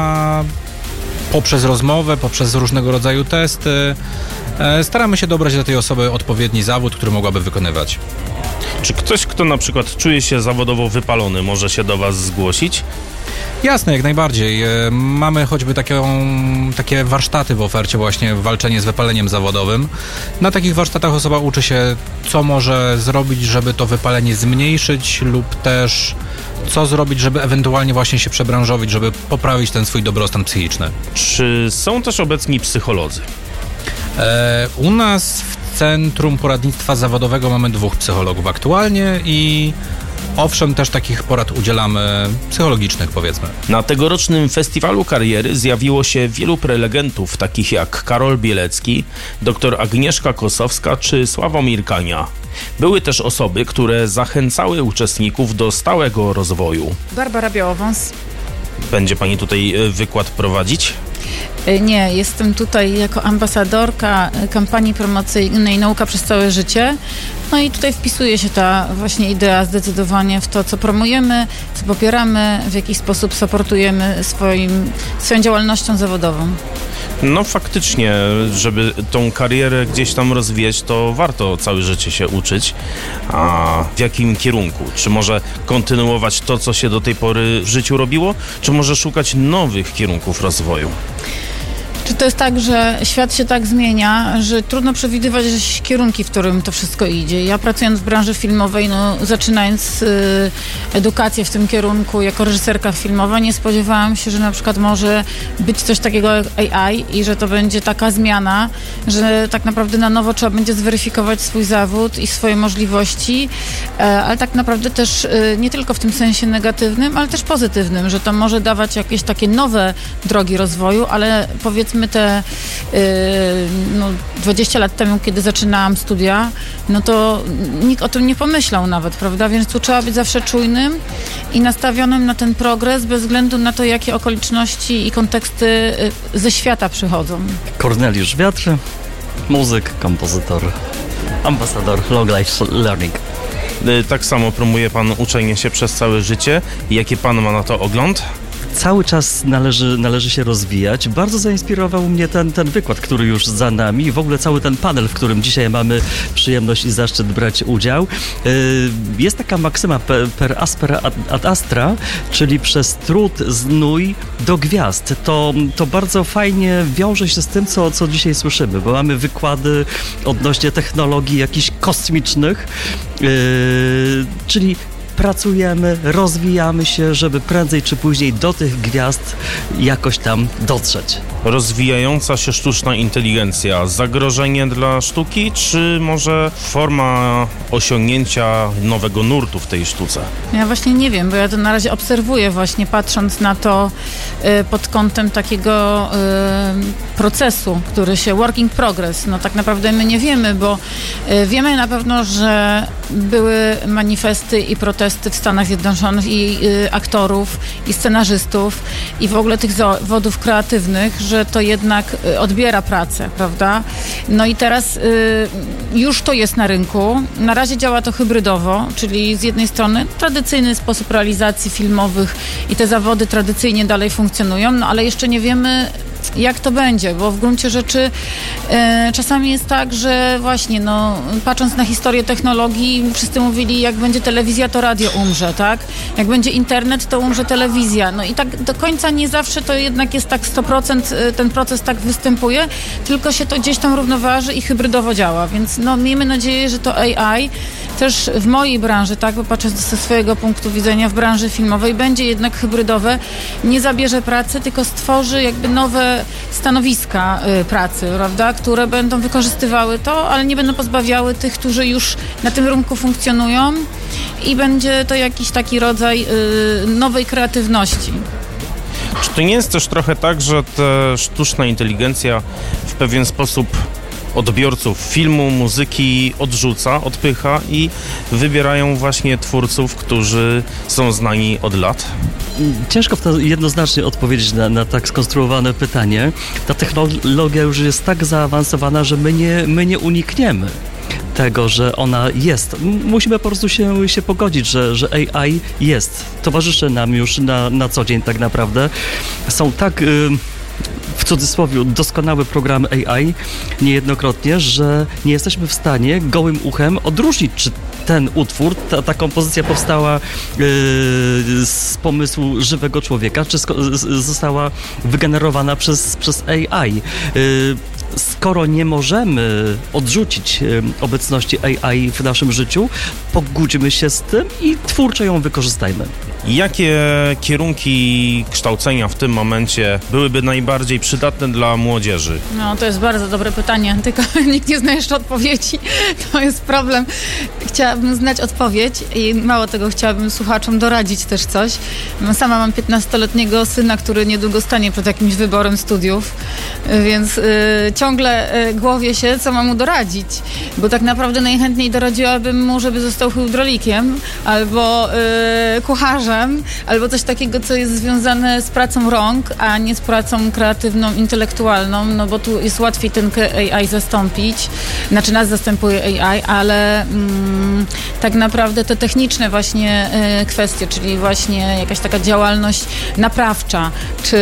[SPEAKER 16] poprzez rozmowę, poprzez różnego rodzaju testy staramy się dobrać dla tej osoby odpowiedni zawód, który mogłaby wykonywać.
[SPEAKER 2] Czy ktoś, kto na przykład czuje się zawodowo wypalony, może się do Was zgłosić?
[SPEAKER 16] Jasne, jak najbardziej. Mamy choćby takie warsztaty w ofercie, właśnie walczenie z wypaleniem zawodowym. Na takich warsztatach osoba uczy się, co może zrobić, żeby to wypalenie zmniejszyć, lub też co zrobić, żeby ewentualnie właśnie się przebranżowić, żeby poprawić ten swój dobrostan psychiczny.
[SPEAKER 2] Czy są też obecni psycholodzy?
[SPEAKER 16] U nas w Centrum Poradnictwa Zawodowego mamy 2 psychologów aktualnie i owszem, też takich porad udzielamy psychologicznych, powiedzmy.
[SPEAKER 2] Na tegorocznym Festiwalu Kariery zjawiło się wielu prelegentów, takich jak Karol Bielecki, dr Agnieszka Kosowska czy Sławomir Kania. Były też osoby, które zachęcały uczestników do stałego rozwoju.
[SPEAKER 17] Barbara Białowąs.
[SPEAKER 2] Będzie Pani tutaj wykład prowadzić?
[SPEAKER 17] Nie, jestem tutaj jako ambasadorka kampanii promocyjnej Nauka przez całe życie. No i tutaj wpisuje się ta właśnie idea zdecydowanie w to, co promujemy, co popieramy, w jaki sposób supportujemy swoją działalnością zawodową.
[SPEAKER 2] No faktycznie, żeby tą karierę gdzieś tam rozwijać, to warto całe życie się uczyć. A w jakim kierunku? Czy może kontynuować to, co się do tej pory w życiu robiło? Czy może szukać nowych kierunków rozwoju?
[SPEAKER 17] Czy to jest tak, że świat się tak zmienia, że trudno przewidywać kierunki, w którym to wszystko idzie? Ja pracując w branży filmowej, zaczynając edukację w tym kierunku jako reżyserka filmowa, nie spodziewałam się, że na przykład może być coś takiego jak AI i że to będzie taka zmiana, że tak naprawdę na nowo trzeba będzie zweryfikować swój zawód i swoje możliwości, ale tak naprawdę też nie tylko w tym sensie negatywnym, ale też pozytywnym, że to może dawać jakieś takie nowe drogi rozwoju, ale powiedzmy te 20 lat temu, kiedy zaczynałam studia, no to nikt o tym nie pomyślał nawet, prawda? Więc tu trzeba być zawsze czujnym i nastawionym na ten progres bez względu na to, jakie okoliczności i konteksty ze świata przychodzą.
[SPEAKER 18] Korneliusz Wiatr, muzyk, kompozytor, ambasador Long Life Learning.
[SPEAKER 2] Tak samo promuje Pan uczenie się przez całe życie. Jaki Pan ma na to ogląd?
[SPEAKER 18] Cały czas należy się rozwijać. Bardzo zainspirował mnie ten wykład, który już za nami. W ogóle cały ten panel, w którym dzisiaj mamy przyjemność i zaszczyt brać udział. Jest taka maksyma per aspera ad astra, czyli przez trud znój do gwiazd. To bardzo fajnie wiąże się z tym, co dzisiaj słyszymy, bo mamy wykłady odnośnie technologii jakichś kosmicznych, czyli pracujemy, rozwijamy się, żeby prędzej czy później do tych gwiazd jakoś tam dotrzeć.
[SPEAKER 2] Rozwijająca się sztuczna inteligencja, zagrożenie dla sztuki, czy może forma osiągnięcia nowego nurtu w tej sztuce?
[SPEAKER 17] Ja właśnie nie wiem, bo ja to na razie obserwuję właśnie, patrząc na to pod kątem takiego procesu, który się working progress. No tak naprawdę my nie wiemy, bo wiemy na pewno, że były manifesty i protesty w Stanach Zjednoczonych i aktorów, i scenarzystów, i w ogóle tych zawodów kreatywnych, że to jednak odbiera pracę, prawda? No i teraz już to jest na rynku. Na razie działa to hybrydowo, czyli z jednej strony tradycyjny sposób realizacji filmowych i te zawody tradycyjnie dalej funkcjonują, no ale jeszcze nie wiemy, jak to będzie, bo w gruncie rzeczy czasami jest tak, że właśnie, patrząc na historię technologii, wszyscy mówili, jak będzie telewizja, to radio umrze, tak? Jak będzie internet, to umrze telewizja. No i tak do końca nie zawsze to jednak jest tak 100% ten proces tak występuje, tylko się to gdzieś tam równoważy i hybrydowo działa, więc miejmy nadzieję, że to AI też w mojej branży, tak, bo patrząc ze swojego punktu widzenia w branży filmowej, będzie jednak hybrydowe, nie zabierze pracy, tylko stworzy jakby nowe stanowiska pracy, prawda, które będą wykorzystywały to, ale nie będą pozbawiały tych, którzy już na tym rynku funkcjonują i będzie to jakiś taki rodzaj nowej kreatywności.
[SPEAKER 2] Czy to nie jest też trochę tak, że ta sztuczna inteligencja w pewien sposób odbiorców filmu, muzyki odpycha i wybierają właśnie twórców, którzy są znani od lat?
[SPEAKER 18] Ciężko w to jednoznacznie odpowiedzieć na tak skonstruowane pytanie. Ta technologia już jest tak zaawansowana, że my nie unikniemy tego, że ona jest. Musimy po prostu się pogodzić, że AI jest. Towarzyszy nam już na co dzień tak naprawdę. Są tak w cudzysłowie doskonałe programy AI niejednokrotnie, że nie jesteśmy w stanie gołym uchem odróżnić, czy ten utwór, ta kompozycja powstała z pomysłu żywego człowieka, czy została wygenerowana przez AI. Skoro nie możemy odrzucić obecności AI w naszym życiu, pogódźmy się z tym i twórczo ją wykorzystajmy.
[SPEAKER 2] Jakie kierunki kształcenia w tym momencie byłyby najbardziej przydatne dla młodzieży?
[SPEAKER 17] No, to jest bardzo dobre pytanie, tylko nikt nie zna jeszcze odpowiedzi. To jest problem. Chciałabym znać odpowiedź i mało tego, chciałabym słuchaczom doradzić też coś. Sama mam 15-letniego syna, który niedługo stanie przed jakimś wyborem studiów, więc ciągle głowię się, co mam mu doradzić, bo tak naprawdę najchętniej doradziłabym mu, żeby został hydraulikiem albo kucharzem, albo coś takiego, co jest związane z pracą rąk, a nie z pracą kreatywną, intelektualną, no bo tu jest łatwiej ten AI zastąpić, znaczy nas zastępuje AI, ale tak naprawdę te techniczne właśnie kwestie, czyli właśnie jakaś taka działalność naprawcza, czy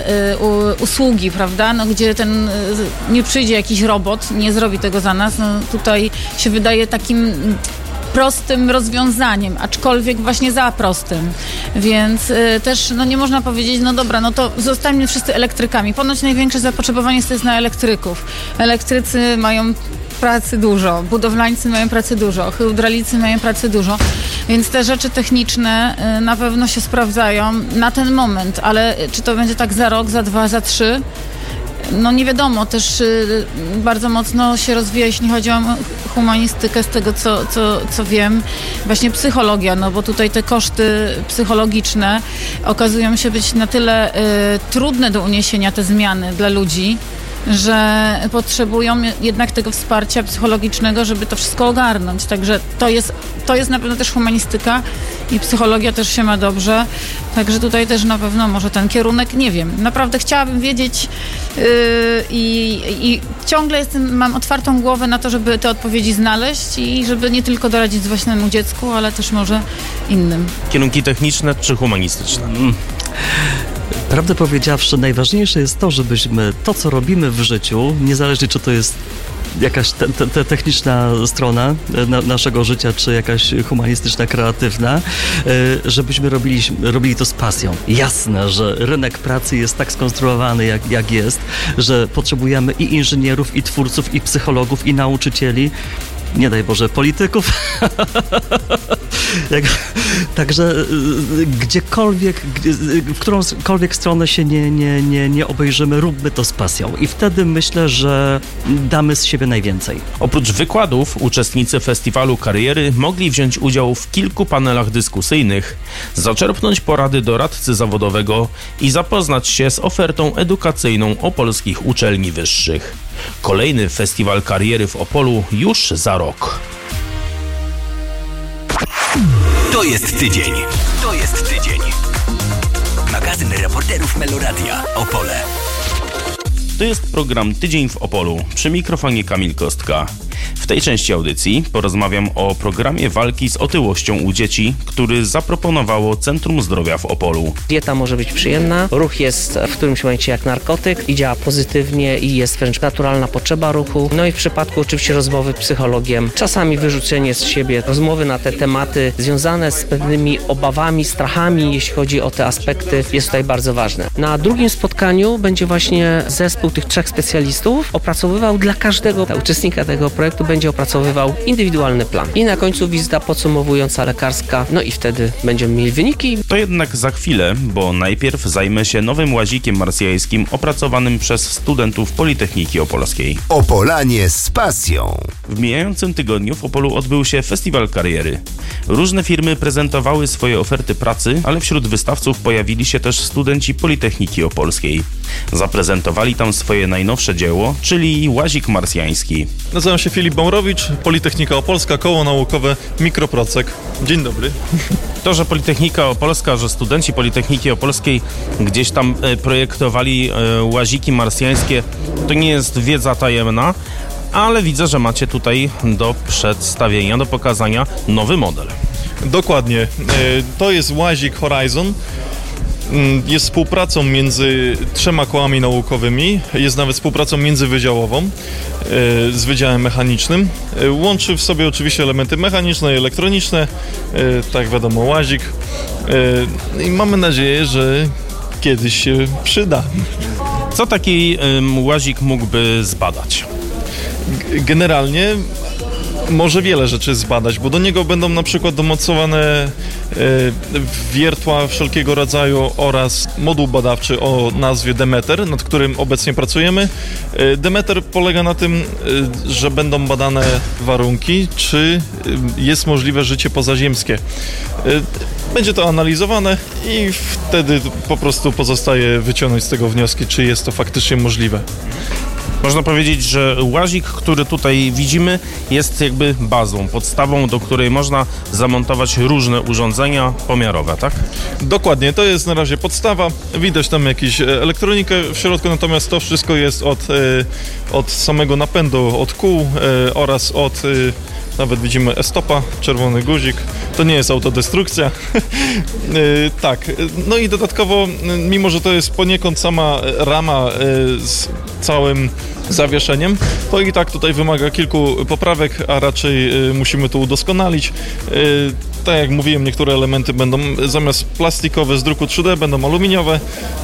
[SPEAKER 17] usługi, prawda, no gdzie nie przyjdzie jakiś robot, nie zrobi tego za nas, no tutaj się wydaje takim prostym rozwiązaniem, aczkolwiek właśnie za prostym. Więc też nie można powiedzieć, dobra, to zostańmy wszyscy elektrykami. Ponoć największe zapotrzebowanie jest na elektryków. Elektrycy mają pracy dużo, budowlańcy mają pracy dużo, hydraulicy mają pracy dużo, więc te rzeczy techniczne na pewno się sprawdzają na ten moment, ale czy to będzie tak za rok, za 2, za 3? No nie wiadomo, też bardzo mocno się rozwija, jeśli chodzi o humanistykę, z tego co wiem, właśnie psychologia, no bo tutaj te koszty psychologiczne okazują się być na tyle trudne do uniesienia, te zmiany dla ludzi, że potrzebują jednak tego wsparcia psychologicznego, żeby to wszystko ogarnąć. Także to jest na pewno też humanistyka i psychologia też się ma dobrze. Także tutaj też na pewno może ten kierunek, nie wiem. Naprawdę chciałabym wiedzieć i ciągle mam otwartą głowę na to, żeby te odpowiedzi znaleźć i żeby nie tylko doradzić własnemu dziecku, ale też może innym.
[SPEAKER 2] Kierunki techniczne czy humanistyczne?
[SPEAKER 18] Prawdę powiedziawszy, najważniejsze jest to, żebyśmy to, co robimy w życiu, niezależnie czy to jest jakaś techniczna strona naszego życia, czy jakaś humanistyczna, kreatywna, żebyśmy robili to z pasją. Jasne, że rynek pracy jest tak skonstruowany, jak jest, że potrzebujemy i inżynierów, i twórców, i psychologów, i nauczycieli, nie daj Boże, polityków. Także w którąkolwiek stronę się nie obejrzymy, róbmy to z pasją. I wtedy myślę, że damy z siebie najwięcej.
[SPEAKER 2] Oprócz wykładów, uczestnicy Festiwalu Kariery mogli wziąć udział w kilku panelach dyskusyjnych, zaczerpnąć porady doradcy zawodowego i zapoznać się z ofertą edukacyjną opolskich uczelni wyższych. Kolejny Festiwal Kariery w Opolu już za rok.
[SPEAKER 14] To jest tydzień. To jest tydzień. Magazyn reporterów Meloradia Opole.
[SPEAKER 2] To jest program Tydzień w Opolu. Przy mikrofonie Kamil Kostka. W tej części audycji porozmawiam o programie walki z otyłością u dzieci, który zaproponowało Centrum Zdrowia w Opolu.
[SPEAKER 19] Dieta może być przyjemna, ruch jest w którymś momencie jak narkotyk i działa pozytywnie i jest wręcz naturalna potrzeba ruchu. No i w przypadku oczywiście rozmowy z psychologiem, czasami wyrzucenie z siebie rozmowy na te tematy związane z pewnymi obawami, strachami, jeśli chodzi o te aspekty, jest tutaj bardzo ważne. Na drugim spotkaniu będzie właśnie zespół tych 3 specjalistów opracowywał dla każdego uczestnika tego projektu będzie opracowywał indywidualny plan. I na końcu wizyta podsumowująca lekarska, no i wtedy będziemy mieli wyniki.
[SPEAKER 2] To jednak za chwilę, bo najpierw zajmę się nowym łazikiem marsjańskim opracowanym przez studentów Politechniki Opolskiej.
[SPEAKER 3] Opolanie z pasją.
[SPEAKER 2] W mijającym tygodniu w Opolu odbył się Festiwal Kariery. Różne firmy prezentowały swoje oferty pracy, ale wśród wystawców pojawili się też studenci Politechniki Opolskiej. Zaprezentowali tam swoje najnowsze dzieło, czyli łazik marsjański.
[SPEAKER 20] Nazywam się Filip Bąrowicz, Politechnika Opolska, Koło Naukowe Mikroprocek. Dzień dobry.
[SPEAKER 2] To, że Politechnika Opolska, że studenci Politechniki Opolskiej gdzieś tam projektowali łaziki marsjańskie, to nie jest wiedza tajemna, ale widzę, że macie tutaj do przedstawienia, do pokazania nowy model.
[SPEAKER 20] Dokładnie. To jest łazik Horizon. Jest współpracą między 3 kołami naukowymi, jest nawet współpracą międzywydziałową z Wydziałem Mechanicznym. Łączy w sobie oczywiście elementy mechaniczne i elektroniczne, tak wiadomo, łazik. I mamy nadzieję, że kiedyś się przyda.
[SPEAKER 2] Co taki łazik mógłby zbadać?
[SPEAKER 20] Generalnie może wiele rzeczy zbadać, bo do niego będą na przykład domocowane wiertła wszelkiego rodzaju oraz moduł badawczy o nazwie Demeter, nad którym obecnie pracujemy. Demeter polega na tym, że będą badane warunki, czy jest możliwe życie pozaziemskie. Będzie to analizowane i wtedy po prostu pozostaje wyciągnąć z tego wnioski, czy jest to faktycznie możliwe.
[SPEAKER 2] Można powiedzieć, że łazik, który tutaj widzimy, jest jakby bazą, podstawą, do której można zamontować różne urządzenia pomiarowe, tak?
[SPEAKER 20] Dokładnie, to jest na razie podstawa. Widać tam jakąś elektronikę w środku, natomiast to wszystko jest od samego napędu, od kół oraz od... Nawet widzimy e-stopa, czerwony guzik. To nie jest autodestrukcja. Tak. No i dodatkowo, mimo że to jest poniekąd sama rama z całym zawieszeniem, to i tak tutaj wymaga kilku poprawek, a raczej musimy to udoskonalić. Tak jak mówiłem, niektóre elementy będą zamiast plastikowe z druku 3D, będą aluminiowe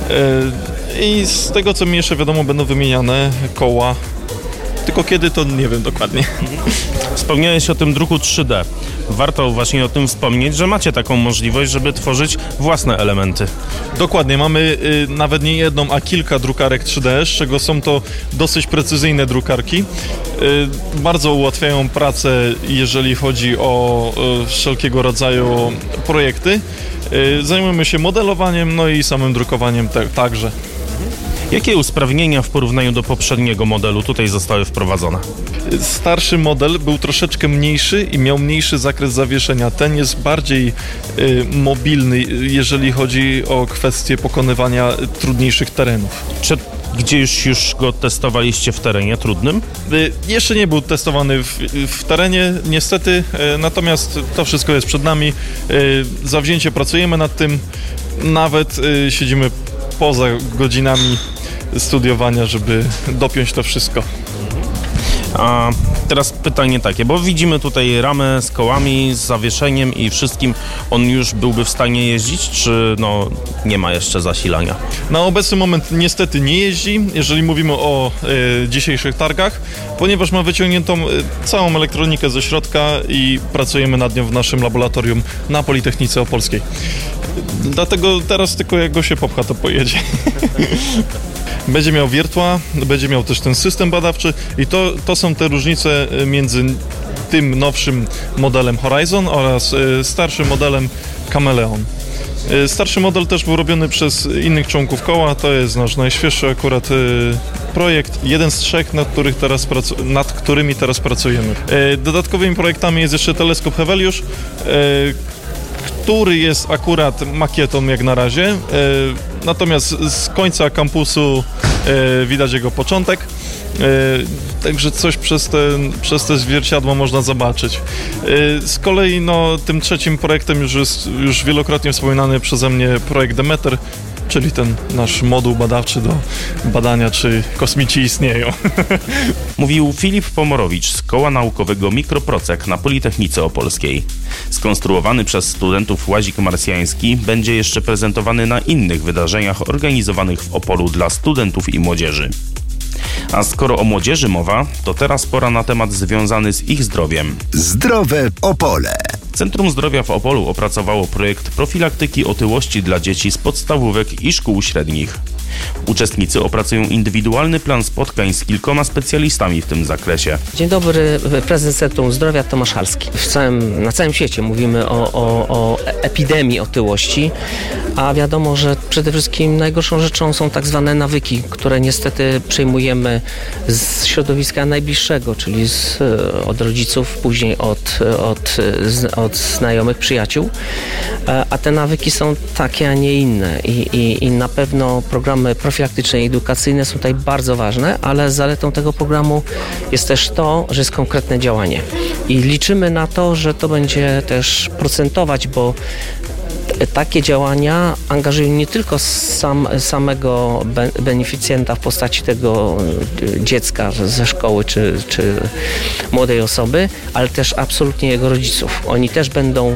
[SPEAKER 20] i z tego co mi jeszcze wiadomo, będą wymieniane koła. Tylko kiedy, to nie wiem dokładnie.
[SPEAKER 2] Wspomniałeś o tym druku 3D. Warto właśnie o tym wspomnieć, że macie taką możliwość, żeby tworzyć własne elementy.
[SPEAKER 20] Dokładnie, mamy nawet nie jedną, a kilka drukarek 3D, z czego są to dosyć precyzyjne drukarki. Bardzo ułatwiają pracę, jeżeli chodzi o wszelkiego rodzaju projekty. Zajmujemy się modelowaniem, no i samym drukowaniem także.
[SPEAKER 2] Jakie usprawnienia w porównaniu do poprzedniego modelu tutaj zostały wprowadzone?
[SPEAKER 20] Starszy model był troszeczkę mniejszy i miał mniejszy zakres zawieszenia. Ten jest bardziej mobilny, jeżeli chodzi o kwestię pokonywania trudniejszych terenów.
[SPEAKER 2] Czy gdzieś już go testowaliście w terenie trudnym?
[SPEAKER 20] Jeszcze nie był testowany w terenie, niestety, natomiast to wszystko jest przed nami. Zawzięcie pracujemy nad tym, nawet siedzimy poza godzinami studiowania, żeby dopiąć to wszystko.
[SPEAKER 2] A teraz pytanie takie, bo widzimy tutaj ramę z kołami, z zawieszeniem i wszystkim. On już byłby w stanie jeździć, czy no nie ma jeszcze zasilania?
[SPEAKER 20] Na obecny moment niestety nie jeździ, jeżeli mówimy o dzisiejszych targach, ponieważ ma wyciągniętą całą elektronikę ze środka i pracujemy nad nią w naszym laboratorium na Politechnice Opolskiej. Dlatego teraz tylko jak go się popcha, to pojedzie. Będzie miał wiertła, będzie miał też ten system badawczy i to są te różnice między tym nowszym modelem Horizon oraz starszym modelem Chameleon. Starszy model też był robiony przez innych członków koła, to jest nasz najświeższy akurat projekt, jeden z 3, nad którymi teraz pracujemy. Dodatkowymi projektami jest jeszcze teleskop Heveliusz, który jest akurat makietą jak na razie, natomiast z końca kampusu widać jego początek Także coś przez te zwierciadła można zobaczyć. Z kolei tym trzecim projektem już wielokrotnie wspominany przeze mnie projekt Demeter, czyli ten nasz moduł badawczy do badania, czy kosmici istnieją.
[SPEAKER 2] Mówił Filip Pomorowicz z Koła Naukowego Mikroprocek na Politechnice Opolskiej. Skonstruowany przez studentów łazik marsjański będzie jeszcze prezentowany na innych wydarzeniach organizowanych w Opolu dla studentów i młodzieży. A skoro o młodzieży mowa, to teraz pora na temat związany z ich zdrowiem.
[SPEAKER 3] Zdrowe Opole.
[SPEAKER 2] Centrum Zdrowia w Opolu opracowało projekt profilaktyki otyłości dla dzieci z podstawówek i szkół średnich. Uczestnicy opracują indywidualny plan spotkań z kilkoma specjalistami w tym zakresie.
[SPEAKER 19] Dzień dobry, prezes Centrum Zdrowia Tomasz Halski. Na całym świecie mówimy o epidemii otyłości, a wiadomo, że przede wszystkim najgorszą rzeczą są tak zwane nawyki, które niestety przejmujemy z środowiska najbliższego, czyli od rodziców, później od znajomych, przyjaciół, a te nawyki są takie, a nie inne i na pewno programy profilaktyczne i edukacyjne są tutaj bardzo ważne, ale zaletą tego programu jest też to, że jest konkretne działanie i liczymy na to, że to będzie też procentować, bo takie działania angażują nie tylko samego beneficjenta w postaci tego dziecka ze szkoły czy młodej osoby, ale też absolutnie jego rodziców. Oni też będą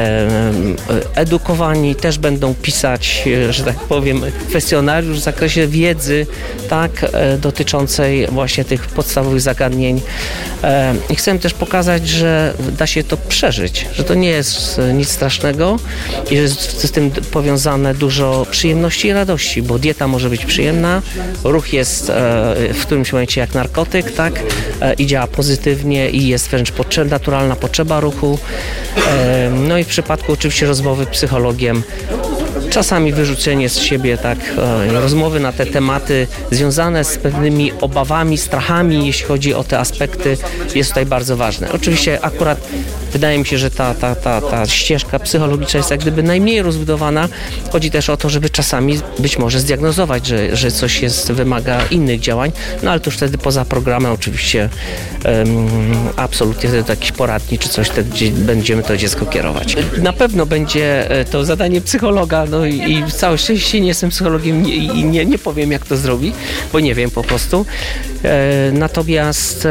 [SPEAKER 19] edukowani, też będą pisać, że tak powiem, kwestionariusz w zakresie wiedzy dotyczącej właśnie tych podstawowych zagadnień. I chcę też pokazać, że da się to przeżyć, że to nie jest nic strasznego i że jest z tym powiązane dużo przyjemności i radości, bo dieta może być przyjemna, ruch jest w którymś momencie jak narkotyk, i działa pozytywnie i jest wręcz naturalna potrzeba ruchu. No i w przypadku oczywiście rozmowy z psychologiem, czasami wyrzucenie z siebie rozmowy na te tematy związane z pewnymi obawami, strachami, jeśli chodzi o te aspekty, jest tutaj bardzo ważne. Oczywiście akurat wydaje mi się, że ta ścieżka psychologiczna jest jak gdyby najmniej rozbudowana. Chodzi też o to, żeby czasami być może zdiagnozować, że coś wymaga innych działań, no ale to już wtedy poza programem oczywiście absolutnie wtedy jakiś poradni czy coś, gdzie będziemy to dziecko kierować. Na pewno będzie to zadanie psychologa, i całe szczęście nie jestem psychologiem i nie powiem, jak to zrobi, bo nie wiem po prostu. Natomiast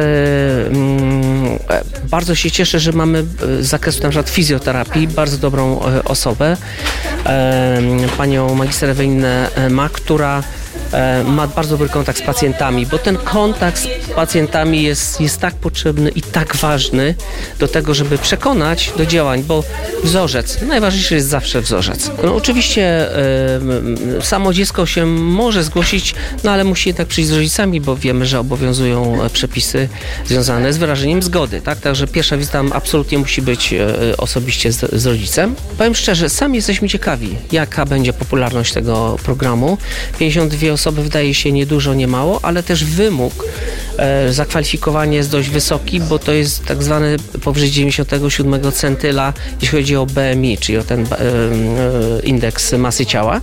[SPEAKER 19] bardzo się cieszę, że mamy z zakresu na przykład fizjoterapii bardzo dobrą osobę, panią magister Ewelinę Mak, która ma bardzo dobry kontakt z pacjentami, bo ten kontakt z pacjentami jest tak potrzebny i tak ważny do tego, żeby przekonać do działań, bo wzorzec, najważniejszy jest zawsze wzorzec. No, oczywiście samo dziecko się może zgłosić, no ale musi jednak przyjść z rodzicami, bo wiemy, że obowiązują przepisy związane z wyrażeniem zgody, Także pierwsza wizyta absolutnie musi być osobiście z rodzicem. Powiem szczerze, sami jesteśmy ciekawi, jaka będzie popularność tego programu. 52 osoby wydaje się niedużo, nie mało, ale też wymóg zakwalifikowania jest dość wysoki, bo to jest tak zwany powyżej 97 centyla, jeśli chodzi o BMI, czyli o ten indeks masy ciała.